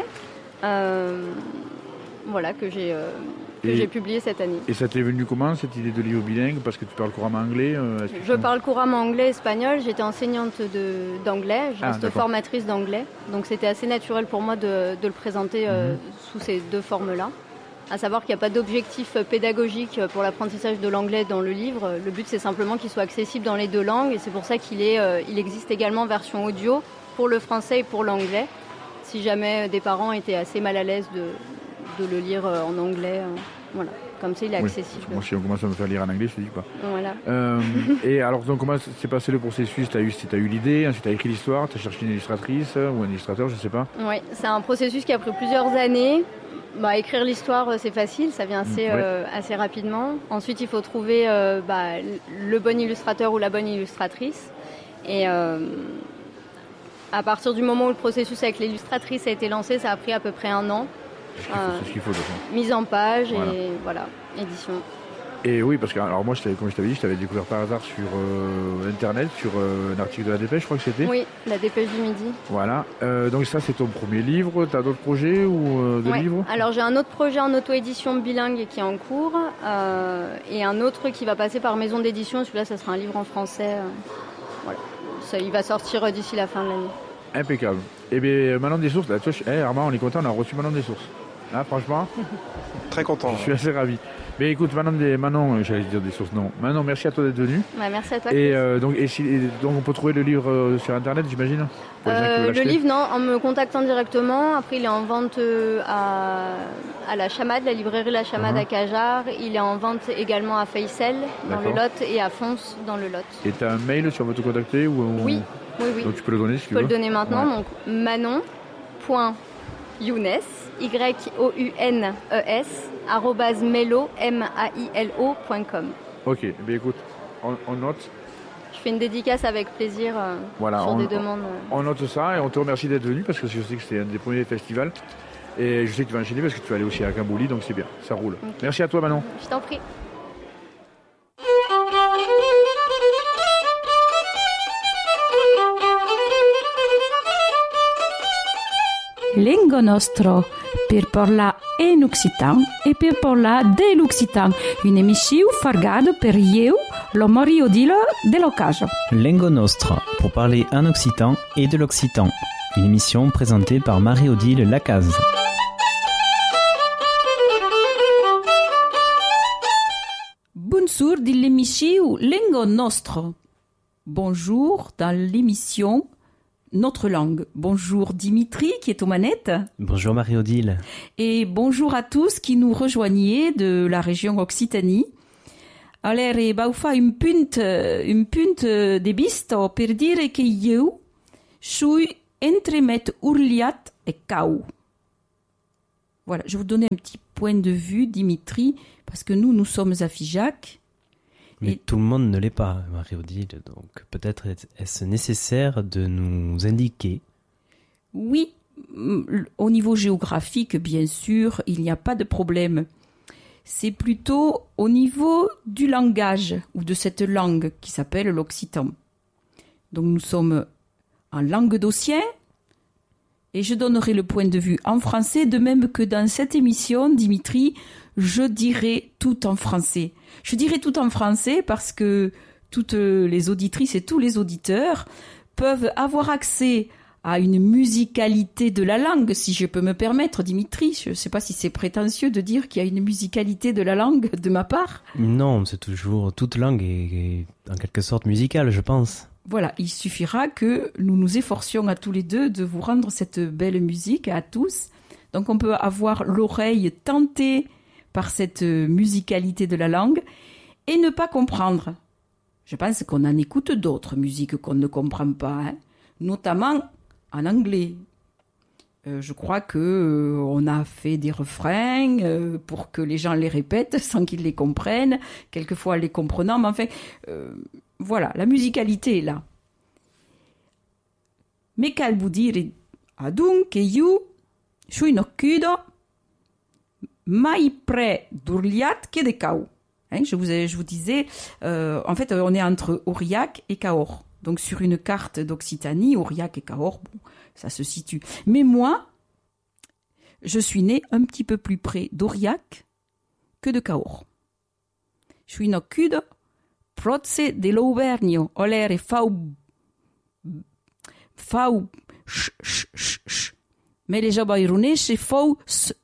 que j'ai publié cette année. Et ça t'est venu comment, cette idée de livre bilingue? Parce que tu parles couramment anglais Je parle couramment anglais et espagnol. J'étais enseignante d'anglais, je reste formatrice d'anglais. Donc c'était assez naturel pour moi de le présenter sous ces deux formes-là. À savoir qu'il n'y a pas d'objectif pédagogique pour l'apprentissage de l'anglais dans le livre. Le but, c'est simplement qu'il soit accessible dans les deux langues. Et c'est pour ça qu'il existe également en version audio pour le français et pour l'anglais. Si jamais des parents étaient assez mal à l'aise de le lire en anglais, voilà. Comme ça, il est accessible. Moi, si on commence à me faire lire en anglais, je te dis pas. Voilà. Et alors, donc, comment s'est passé le processus? Tu as eu l'idée, ensuite tu as écrit l'histoire, tu as cherché une illustratrice ou un illustrateur, je ne sais pas. Oui, c'est un processus qui a pris plusieurs années. Écrire l'histoire, c'est facile, ça vient assez rapidement. Ensuite, il faut trouver le bon illustrateur ou la bonne illustratrice. Et à partir du moment où le processus avec l'illustratrice a été lancé, ça a pris à peu près 1 an. C'est ce qu'il faut, de toute façon. Mise en page et voilà, édition. Et oui, parce que alors moi, comme je t'avais dit, je t'avais découvert par hasard sur Internet, sur un article de La Dépêche, je crois que c'était. Oui, La Dépêche du Midi. Voilà. Donc ça, c'est ton premier livre. Tu as d'autres projets ou livres? Alors j'ai un autre projet en auto-édition bilingue qui est en cours et un autre qui va passer par maison d'édition. Celui-là, ça sera un livre en français. Voilà. Il va sortir d'ici la fin de l'année. Impeccable. Eh bien, Manon Dessources, là, tu vois, Armand, on est content, on a reçu Manon Dessources. Là, franchement, très content. Je suis assez ravi. Mais écoute, Manon, j'allais dire Dessources, non. Manon, merci à toi d'être venue. Merci à toi. Et donc on peut trouver le livre sur Internet, j'imagine? Le livre, non, en me contactant directement. Après, il est en vente à la Chamade, la librairie La Chamade à Cajar. Il est en vente également à Feycel, dans le Lot, et à Fons, dans le Lot. Et tu as un mail si on veut te contacter Oui. Donc tu peux le donner si tu veux. Je peux le donner maintenant. Donc manon.younes, YOUNES, @mailo.com. Ok, bien écoute, on note. Je fais une dédicace avec plaisir sur des demandes. On note ça et on te remercie d'être venu parce que je sais que c'était un des premiers festivals. Et je sais que tu vas enchaîner parce que tu vas aller aussi à Cambouli, donc c'est bien, ça roule. Okay. Merci à toi Manon. Je t'en prie. Lingua nostro, per parlar en occitan e per parlar de l'occitan, une émission fargado per io, lo Mario Odile de l'Ocaso. Lingua nostra, pour parler en occitan et de l'occitan, une émission présentée par Marie-Odile Lacaze. Bonjour de l'émission Lingua nostro. Bonjour dans l'émission Notre langue. Bonjour Dimitri qui est aux manettes. Bonjour Marie-Odile. Et bonjour à tous qui nous rejoignez de la région Occitanie. Alors, vau fa un punt de visto per dire que io suis entremet urliat et cau. Voilà, je vais vous donner un petit point de vue, Dimitri, parce que nous sommes à Figeac. Mais tout le monde ne l'est pas, Marie-Odile, donc peut-être est-ce nécessaire de nous indiquer? Oui, au niveau géographique, bien sûr, il n'y a pas de problème. C'est plutôt au niveau du langage, ou de cette langue qui s'appelle l'occitan. Donc nous sommes en languedocien, et je donnerai le point de vue en français, de même que dans cette émission, Dimitri, je dirai tout en français. Je dirai tout en français parce que toutes les auditrices et tous les auditeurs peuvent avoir accès à une musicalité de la langue, si je peux me permettre, Dimitri. Je ne sais pas si c'est prétentieux de dire qu'il y a une musicalité de la langue de ma part. Non, c'est toujours... Toute langue est en quelque sorte musicale, je pense. Voilà, il suffira que nous nous efforcions à tous les deux de vous rendre cette belle musique, à tous. Donc on peut avoir l'oreille tentée par cette musicalité de la langue et ne pas comprendre. Je pense qu'on en écoute d'autres musiques qu'on ne comprend pas, hein, notamment en anglais. Je crois que on a fait des refrains pour que les gens les répètent sans qu'ils les comprennent, quelquefois les comprenant, mais enfin, voilà, la musicalité est là. Me cal vuol dire adunque io sui nocchiudo mai pre d'Urliat che de Cahors. Je vous disais, en fait, on est entre Aurillac et Cahors. Donc, sur une carte d'Occitanie, Aurillac et Cahors, bon, ça se situe. Mais moi, je suis né un petit peu plus près d'Aurillac que de Cahors. Je suis nocchiudo proze dell'Auvergne, olere fau mais les jabairunais, c'est fau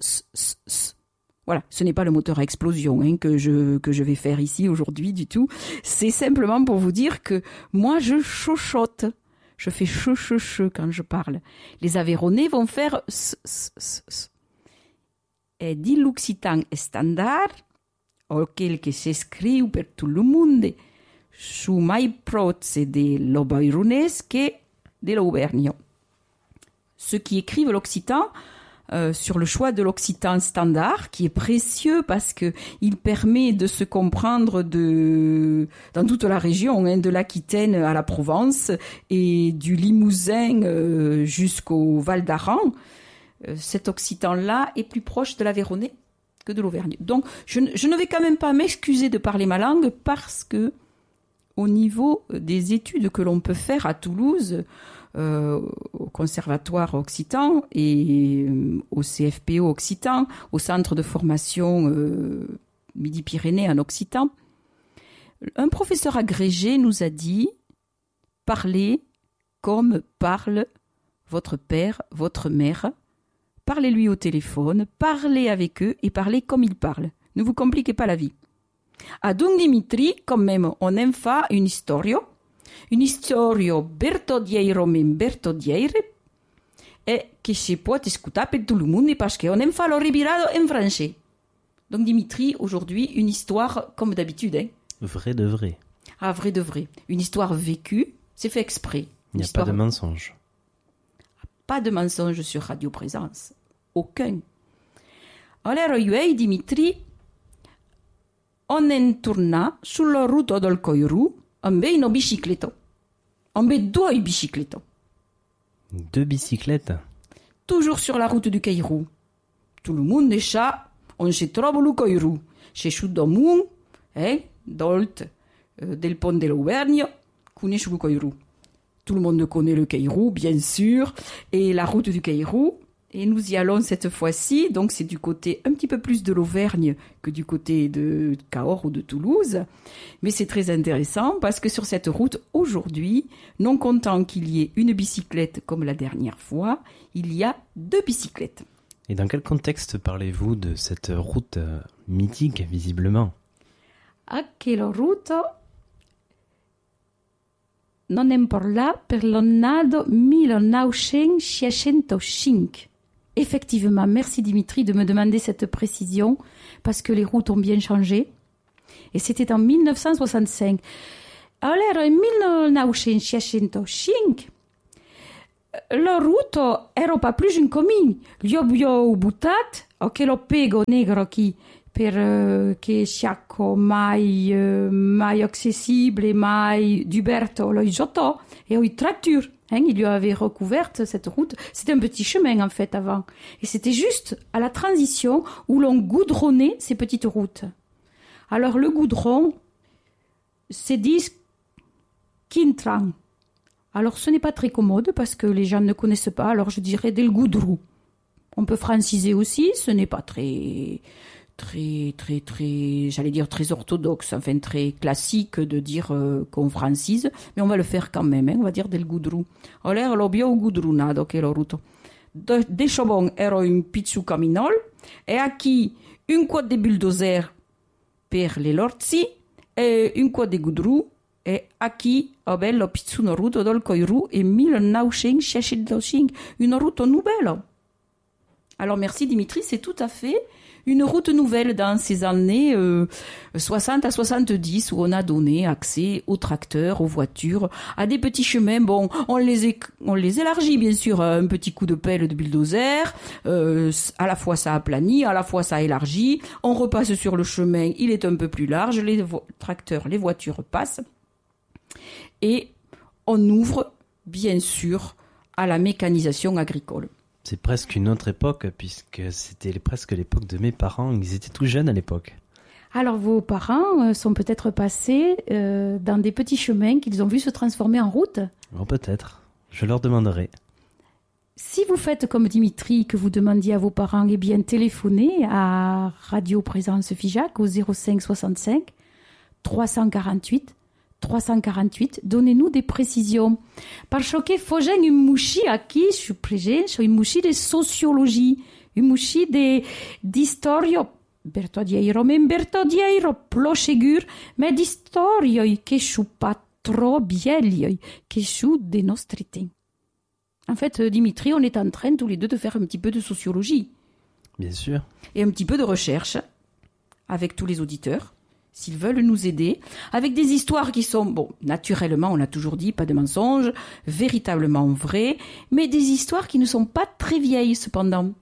Voilà, ce n'est pas le moteur à explosion que je vais faire ici aujourd'hui du tout. C'est simplement pour vous dire que moi, je chuchote. Je fais che quand je parle. Les Aveyronnais vont faire s. Et dit l'occitan standard, auquel que s'escriu per tout le monde, su mai proze de l'Auvergnese que de l'Auvergne. Ceux qui écrivent l'occitan, sur le choix de l'occitan standard, qui est précieux parce que il permet de se comprendre dans toute la région, de l'Aquitaine à la Provence et du Limousin jusqu'au Val d'Aran. Cet occitan-là est plus proche de l'Aveyronnais que de l'Auvergne. Donc, je ne vais quand même pas m'excuser de parler ma langue parce que, au niveau des études que l'on peut faire à Toulouse, au Conservatoire Occitan et au CFPO Occitan, au Centre de formation Midi-Pyrénées en Occitan, un professeur agrégé nous a dit « Parlez comme parle votre père, votre mère. Parlez-lui au téléphone, parlez avec eux et parlez comme ils parlent. Ne vous compliquez pas la vie. » Adun Dimitri, quand même, on aime faire une histoire bertodiero men bertodiere et que se peut écouter per tout le monde parce qu'on aime faire le ribirado en français. Donc Dimitri, aujourd'hui, une histoire comme d'habitude. Vrai de vrai. Ah, vrai de vrai. Une histoire vécue, c'est fait exprès. Il n'y a pas de mensonge. Pas de mensonge sur Radio Présence. Aucun. Alors, io Dimitri, on est tourné sur la route del Coirou amb une biciclette. Amb deux bicyclettes. Deux bicyclettes? Toujours sur la route du Cairou. Tout le monde est chat, on se trouve le Cairou. C'est sous Domon, Dolt, del pont de l'Auvergne, connaît le Cairou. Tout le monde connaît le Cairou, bien sûr, et la route du Cairou. Et nous y allons cette fois-ci, donc c'est du côté un petit peu plus de l'Auvergne que du côté de Cahors ou de Toulouse. Mais c'est très intéressant parce que sur cette route, aujourd'hui, non content qu'il y ait une bicyclette comme la dernière fois, il y a deux bicyclettes. Et dans quel contexte parlez-vous de cette route mythique, visiblement? Quelle route non è parla per l'anno 1965. Effectivement, merci Dimitri de me demander cette précision, parce que les routes ont bien changé. Et c'était en 1965. Alors, en 1965, la route era pas plus une commune. Gli abbiamo buttato, che lo pego negro qui, per che sia mai accessibile, mai d'Uberto lo isotto, et une tracture. Il lui avait recouverte cette route. C'était un petit chemin, en fait, avant. Et c'était juste à la transition où l'on goudronnait ces petites routes. Alors, le goudron, c'est dit Quintran. Alors, ce n'est pas très commode parce que les gens ne connaissent pas. Alors, je dirais del goudrou. On peut franciser aussi. Ce n'est pas très très, j'allais dire très orthodoxe, enfin très classique de dire qu'on francise, mais on va le faire quand même, on va dire del gudru. Allora l'ho gudrunado che l'ho ruto. De chobon ero un pizzu caminol, e aquí un quad de bulldozer per le lorzi, e un quad de gudru, e aquí l'ho pizzuno ruto dal coiru e 1965, une route nouvelle. Alors merci Dimitri, c'est tout à fait une route nouvelle dans ces années 60 à 70 où on a donné accès aux tracteurs, aux voitures, à des petits chemins. Bon, on les élargit bien sûr, un petit coup de pelle de bulldozer, à la fois ça aplanit, à la fois ça élargit, on repasse sur le chemin, il est un peu plus large, les tracteurs, les voitures passent et on ouvre bien sûr à la mécanisation agricole. C'est presque une autre époque, puisque c'était presque l'époque de mes parents. Ils étaient tout jeunes à l'époque. Alors, vos parents sont peut-être passés dans des petits chemins qu'ils ont vus se transformer en route ? Bon, peut-être. Je leur demanderai. Si vous faites comme Dimitri, que vous demandiez à vos parents, eh bien, téléphonez à Radio Présence Figeac au 05 65 348 348, donnez-nous des précisions. Parce que fogem une mouchi aqui, je suis présente, une mouchi de sociologie, une mouchi d'histoire, Bertodieiro, plochegur, mais d'histoire que je suis pas trop vieille, que je suis de nostri temps. En fait, Dimitri, on est en train tous les deux de faire un petit peu de sociologie. Bien sûr. Et un petit peu de recherche avec tous les auditeurs. S'ils veulent nous aider, avec des histoires qui sont, bon, naturellement, on l'a toujours dit, pas de mensonges, véritablement vraies, mais des histoires qui ne sont pas très vieilles, cependant.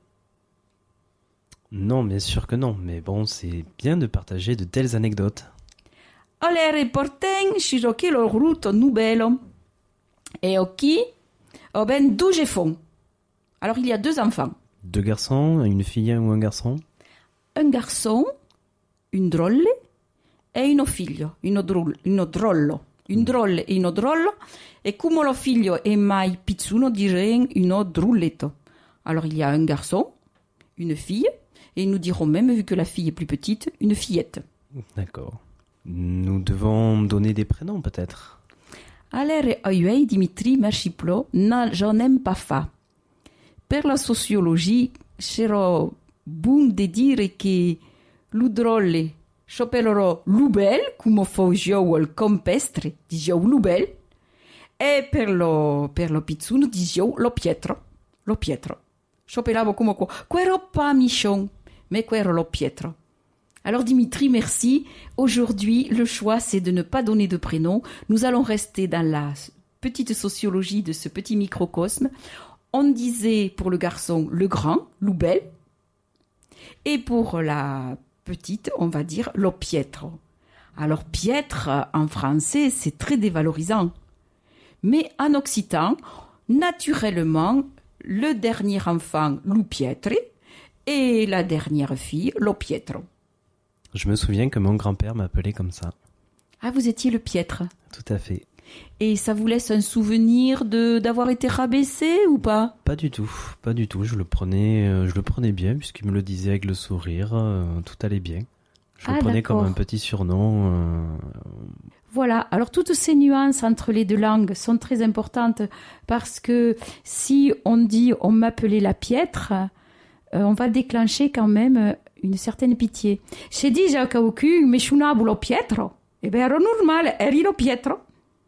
Non, bien sûr que non, mais bon, c'est bien de partager de telles anecdotes. Allora, porten, shiroki lo ruto nubelo. Et oki, ben, d'où j'ai fond. Alors, il y a 2 enfants. 2 garçons, une fille ou un garçon? Un garçon, une drôle, e uno figlio, uno drollo, un drolle e uno drollo, e come lo figlio è mai pizzuno direi uno drulletto. Alors il y a un garçon, une fille, et nous dirons même, vu que la fille est plus petite, une fillette. D'accord. Nous devons donner des prénoms peut-être. Allora, io Dimitri Merciplo, j'en aime pas fa. Per la sociologie, c'ero bon de dire che l'udrolle Chopeloro Lubel, come fogio il compestre, disio Lubel, e per lo pizzuno disio lo Pietro. Chopelavo come quoi. Quero pas michon, mais quero lo Pietro. Alors Dimitri, merci. Aujourd'hui, le choix, c'est de ne pas donner de prénom. Nous allons rester dans la petite sociologie de ce petit microcosme. On disait pour le garçon le grand, Lubel, et pour la petite, on va dire lo Pietro. Alors piètre en français, c'est très dévalorisant. Mais en occitan, naturellement, le dernier enfant, lu Pietri, et la dernière fille, lo Pietro. Je me souviens que mon grand-père m'appelait comme ça. Ah, vous étiez le Piètre? Tout à fait. Et ça vous laisse un souvenir d'avoir été rabaissé ou pas? Pas du tout. Je le prenais bien puisqu'il me le disait avec le sourire. Tout allait bien. Je le prenais comme un petit surnom. Voilà. Alors toutes ces nuances entre les 2 langues sont très importantes parce que si on dit on m'appelait la Piètre, on va déclencher quand même une certaine pitié. Se dice a qualcuno mi suonavo lo Pietro, e beh, era normale, eri lo Pietro.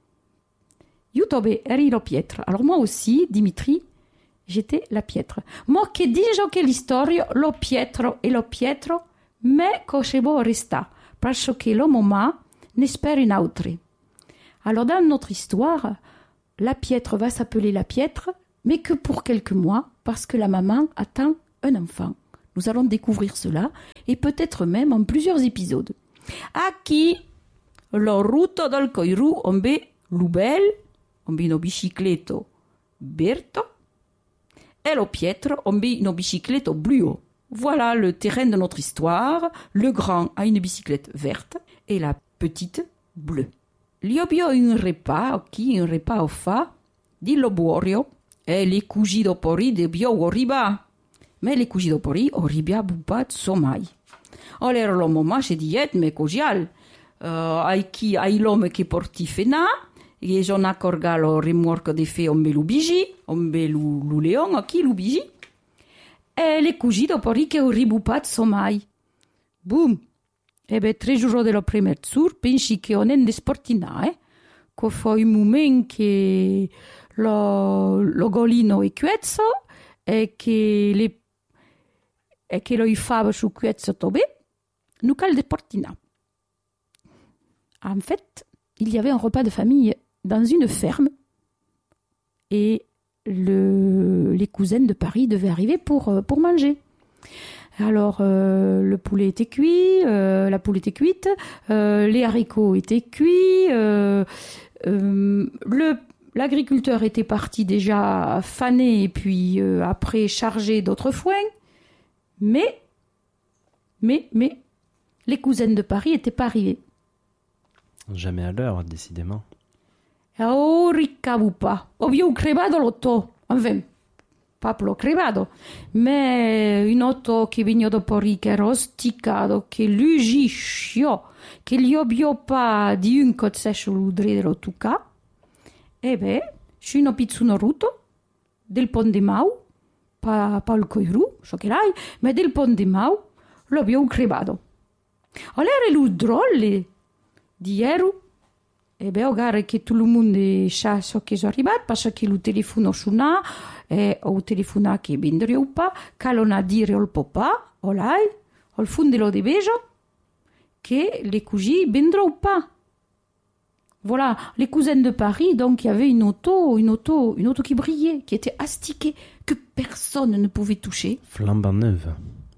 Youtube, eri lo Pietro. Alors moi aussi, Dimitri, j'étais la Pietro. Mo che dice che l'istoria lo Pietro e lo Pietro me cocevo resta, parce che lo mamma ne spera in altri. Alors dans notre histoire, la Pietro va s'appeler la Pietro, mais que pour quelques mois, parce que la maman attend un enfant. Nous allons découvrir cela, et peut-être même en plusieurs épisodes. Aquí, lo ruto dal coiru ombe lubel, ombe no bicicletto Berto, et lo Pietro ombe no bicicletto bluo. Voilà le terrain de notre histoire. Le grand a une bicyclette verte, et la petite bleue. Liobio un repas, qui un repas au fa, di lobuorio, e le cugi dopori de bio oriba. Mais les cugi dopori oribia bubat somai. Allora lo mamma ci diet me cogial. Ai l'homme che porti fena, e j'en accorga lo rimorco de fe on belu bigi, on belu leon, a chi lu bigi. E le cugi dopo che ho ribupat somai. Boom! E 3 giorni dello primo sur, pensi che on ende sportina, Che fa un momento che lo golino è cuezzo e che lo fa su cuezzo tobe, nous cal de sportina. En fait, il y avait un repas de famille dans une ferme et les cousines de Paris devaient arriver pour manger. Alors, le poulet était cuit, la poule était cuite, les haricots étaient cuits, l'agriculteur était parti déjà faner et puis après charger d'autres foins. Mais, les cousines de Paris n'étaient pas arrivées. Jamais à l'heure, décidément. Oh, ricavo pas. Abbiamo crevato l'otto. Enfin, pas l'ho crevato. Mais un otto che veniva dopo che era osticato, che lui gisciò, che gli abbia pas di un cozzescio l'udre dello tucà. E beh, scino pizzuno ruto, del pon di Mau, pa il coiru, so che l'hai, ma del pon di Mau l'abbiamo crevato. Allora lui drolle di ieri. E beh, ogare che tutto il mondo sa so che sono arrivato, perché che lo telefono suona, e o telefono che vendere un po', che l'on a dire al papà, o lei, al fondo di beso, che les cousines vendront un po'. Voilà, les cousines de Paris, donc il y avait une auto qui brillait, qui était astiquée, que personne ne pouvait toucher. Flambant neuve.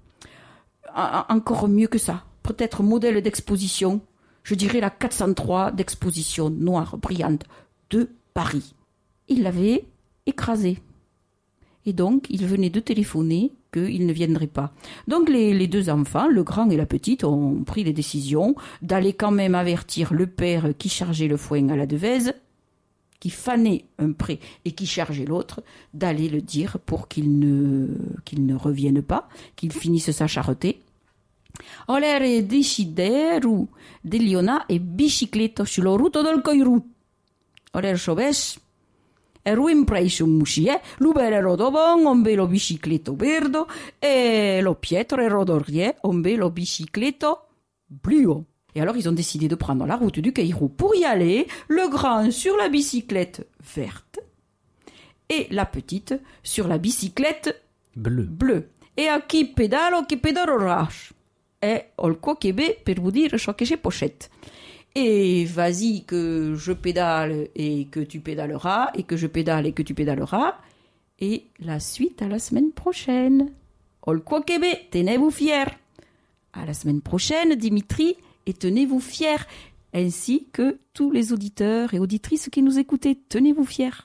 Encore mieux que ça. Peut-être modèle d'exposition. Je dirais la 403 d'exposition noire brillante de Paris. Il l'avait écrasé. Et donc, il venait de téléphoner qu'il ne viendrait pas. Donc, les 2 enfants, le grand et la petite, ont pris les décisions d'aller quand même avertir le père qui chargeait le foin à la devèze, qui fanait un pré et qui chargeait l'autre, d'aller le dire pour qu'il ne revienne pas, qu'il finisse sa charretée. Allora decideru di Liona e bicicletta sullo ruto del coiru. Allora soves ero impresso un musie, l'ubere rodobon, on ve lo bicicletto verdo e lo pietro e rodorie, on ve lo bicicletto bluo. Et alors ils ont décidé de prendre la route du Caïrou pour y aller, le grand sur la bicyclette verte et la petite sur la bicyclette bleue. Et à qui pédalo rache. Et al quoquebe per vous dire ce que j'ai pochette. Et vas-y que je pédale et que tu pédaleras, et que je pédale et que tu pédaleras. Et la suite à la semaine prochaine. Al quoquebe, tenez-vous fiers. À la semaine prochaine, Dimitri, et tenez-vous fiers. Ainsi que tous les auditeurs et auditrices qui nous écoutaient, tenez-vous fiers.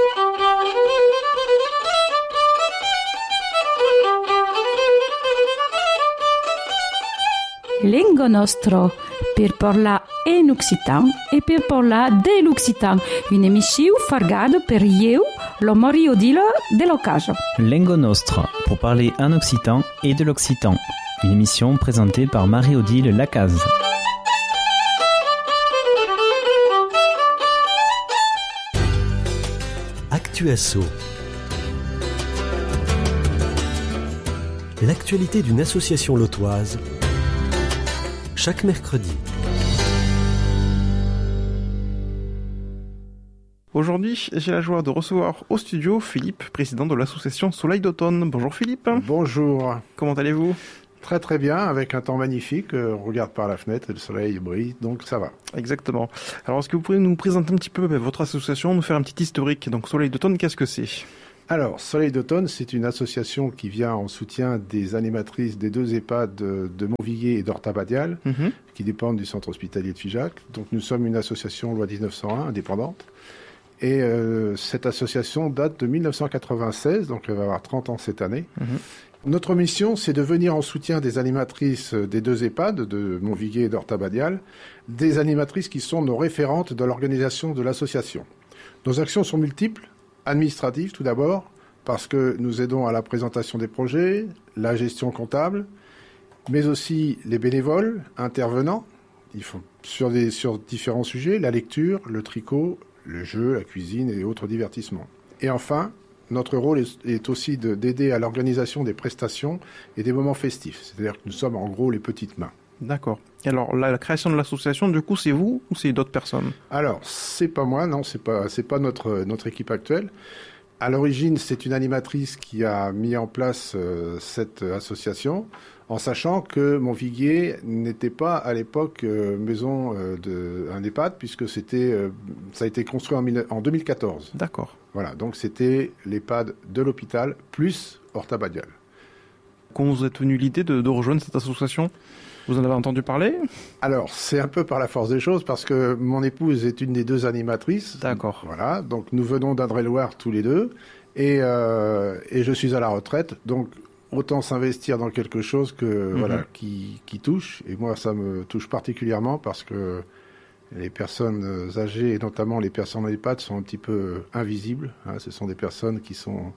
Lingua nostro per parlar en occitan e per parlar de l'occitan. Une émission fargada per eu, lo Mario Dilo de l'Ocaso. Lingua nostra pour parler en occitan et de l'occitan. Une émission présentée par Marie-Odile Lacaze. Actuasso. L'actualité d'une association lotoise. Chaque mercredi. Aujourd'hui, j'ai la joie de recevoir au studio Philippe, président de l'association Soleil d'automne. Bonjour Philippe. Bonjour. Comment allez-vous ? Très très bien, avec un temps magnifique. On regarde par la fenêtre et le soleil brille, donc ça va. Exactement. Alors, est-ce que vous pouvez nous présenter un petit peu votre association, nous faire un petit historique ? Donc Soleil d'automne, qu'est-ce que c'est ? Alors, Soleil d'automne, c'est une association qui vient en soutien des animatrices des 2 EHPAD de Montviguier et d'Horta-Badial, qui dépendent du centre hospitalier de Figeac. Donc nous sommes une association loi 1901, indépendante. Et cette association date de 1996, donc elle va avoir 30 ans cette année. Notre mission, c'est de venir en soutien des animatrices des 2 EHPAD, de Montviguier et d'Horta-Badial, des animatrices qui sont nos référentes dans l'organisation de l'association. Nos actions sont multiples. Administrative tout d'abord, parce que nous aidons à la présentation des projets, la gestion comptable, mais aussi les bénévoles intervenants. Ils font sur différents sujets, la lecture, le tricot, le jeu, la cuisine et autres divertissements. Et enfin, notre rôle est aussi d'aider à l'organisation des prestations et des moments festifs. C'est-à-dire que nous sommes en gros les petites mains. D'accord. Et alors, la création de l'association, du coup, c'est vous ou c'est d'autres personnes? Alors, c'est pas moi, non, c'est pas notre équipe actuelle. À l'origine, c'est une animatrice qui a mis en place cette association, en sachant que Montviguier n'était pas à l'époque maison d'un EHPAD, puisque ça a été construit en 2014. D'accord. Voilà, donc c'était l'EHPAD de l'hôpital plus Horta Badial. Quand vous êtes venu l'idée de rejoindre cette association, vous en avez entendu parler? Alors, c'est un peu par la force des choses, parce que mon épouse est une des deux animatrices. D'accord. Voilà, donc nous venons d'Indre-et-Loire tous les deux, et je suis à la retraite, donc autant s'investir dans quelque chose que qui touche. Et moi, ça me touche particulièrement parce que les personnes âgées, et notamment les personnes en EHPAD, sont un petit peu invisibles. Hein. Ce sont des personnes qui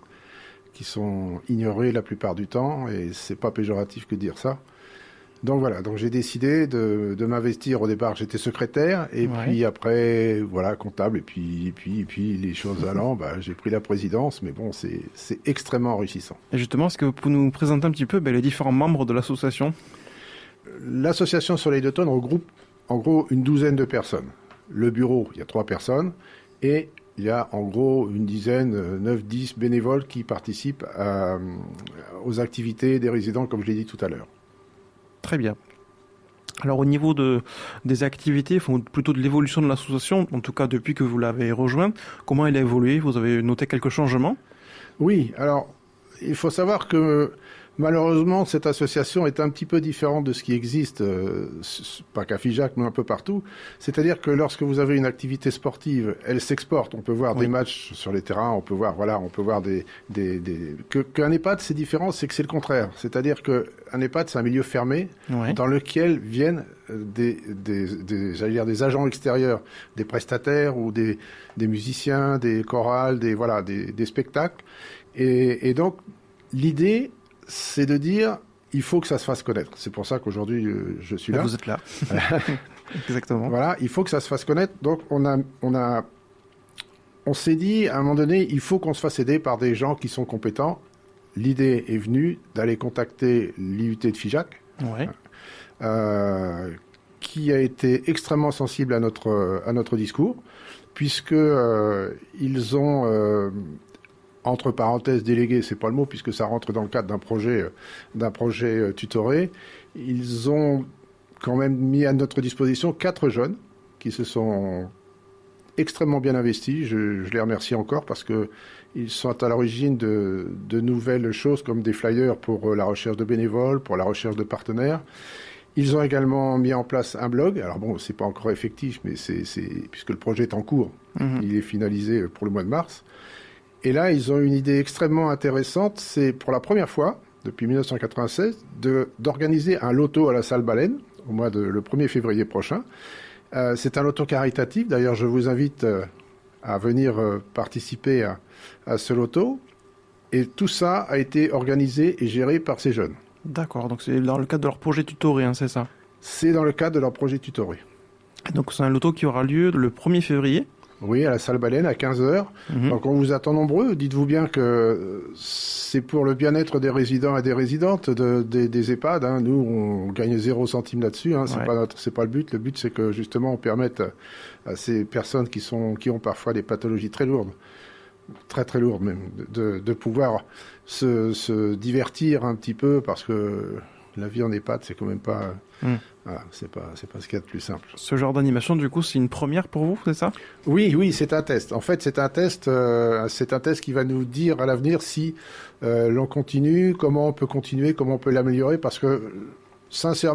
sont ignorées la plupart du temps, et c'est pas péjoratif que de dire ça. Donc voilà, donc j'ai décidé de m'investir. Au départ, j'étais secrétaire, et puis après, voilà, comptable, et puis les choses allant, j'ai pris la présidence, mais bon, c'est extrêmement enrichissant. Et justement, est-ce que vous pouvez nous présenter un petit peu les différents membres de l'association? L'association Soleil d'automne regroupe en gros une douzaine de personnes. Le bureau, il y a 3 personnes, et il y a en gros une dizaine, 9-10 bénévoles qui participent aux activités des résidents, comme je l'ai dit tout à l'heure. Très bien. Alors au niveau des activités, plutôt de l'évolution de l'association, en tout cas depuis que vous l'avez rejointe, comment elle a évolué? Vous avez noté quelques changements? Oui, alors il faut savoir que malheureusement cette association est un petit peu différente de ce qui existe, pas qu'à Figeac, mais un peu partout. C'est-à-dire que lorsque vous avez une activité sportive, elle s'exporte. On peut voir des matchs sur les terrains, on peut voir qu'un EHPAD c'est différent, c'est que c'est le contraire. C'est-à-dire qu'un EHPAD c'est un milieu fermé dans lequel viennent j'allais dire des agents extérieurs, des prestataires ou des musiciens, des chorales, des spectacles. Et donc l'idée, c'est de dire, il faut que ça se fasse connaître. C'est pour ça qu'aujourd'hui, je suis là. Vous êtes là. Exactement. Voilà, il faut que ça se fasse connaître. Donc, on s'est dit, à un moment donné, il faut qu'on se fasse aider par des gens qui sont compétents. L'idée est venue d'aller contacter l'IUT de Figeac, qui a été extrêmement sensible à notre discours, puisque ils ont... entre parenthèses, délégués, c'est pas le mot, puisque ça rentre dans le cadre d'un projet tutoré. Ils ont quand même mis à notre disposition 4 jeunes qui se sont extrêmement bien investis. Je les remercie encore parce que ils sont à l'origine de nouvelles choses comme des flyers pour la recherche de bénévoles, pour la recherche de partenaires. Ils ont également mis en place un blog. Alors bon, c'est pas encore effectif, mais puisque le projet est en cours, il est finalisé pour le mois de mars. Et là, ils ont une idée extrêmement intéressante. C'est pour la première fois, depuis 1996, d'organiser un loto à la Salle Baleine, le 1er février prochain. C'est un loto caritatif. D'ailleurs, je vous invite à venir participer à ce loto. Et tout ça a été organisé et géré par ces jeunes. D'accord, donc c'est dans le cadre de leur projet tutoré, hein, c'est ça? C'est dans le cadre de leur projet tutoré. Donc c'est un loto qui aura lieu le 1er février? Oui, à la Salle Baleine, à 15h. Donc on vous attend nombreux. Dites-vous bien que c'est pour le bien-être des résidents et des résidentes des EHPAD. Hein. Nous, on gagne 0 centime là-dessus. Hein. C'est pas le but. Le but, c'est que justement, on permette à ces personnes qui ont parfois des pathologies très lourdes, très très lourdes même, de pouvoir se divertir un petit peu, parce que la vie en EHPAD, c'est quand même pas... Voilà, c'est pas ce qu'il y a de plus simple. Ce genre d'animation, du coup, c'est une première pour vous, c'est ça? Oui, c'est un test. En fait, c'est un test qui va nous dire à l'avenir si l'on continue, comment on peut continuer, comment on peut l'améliorer, parce que sincèrement,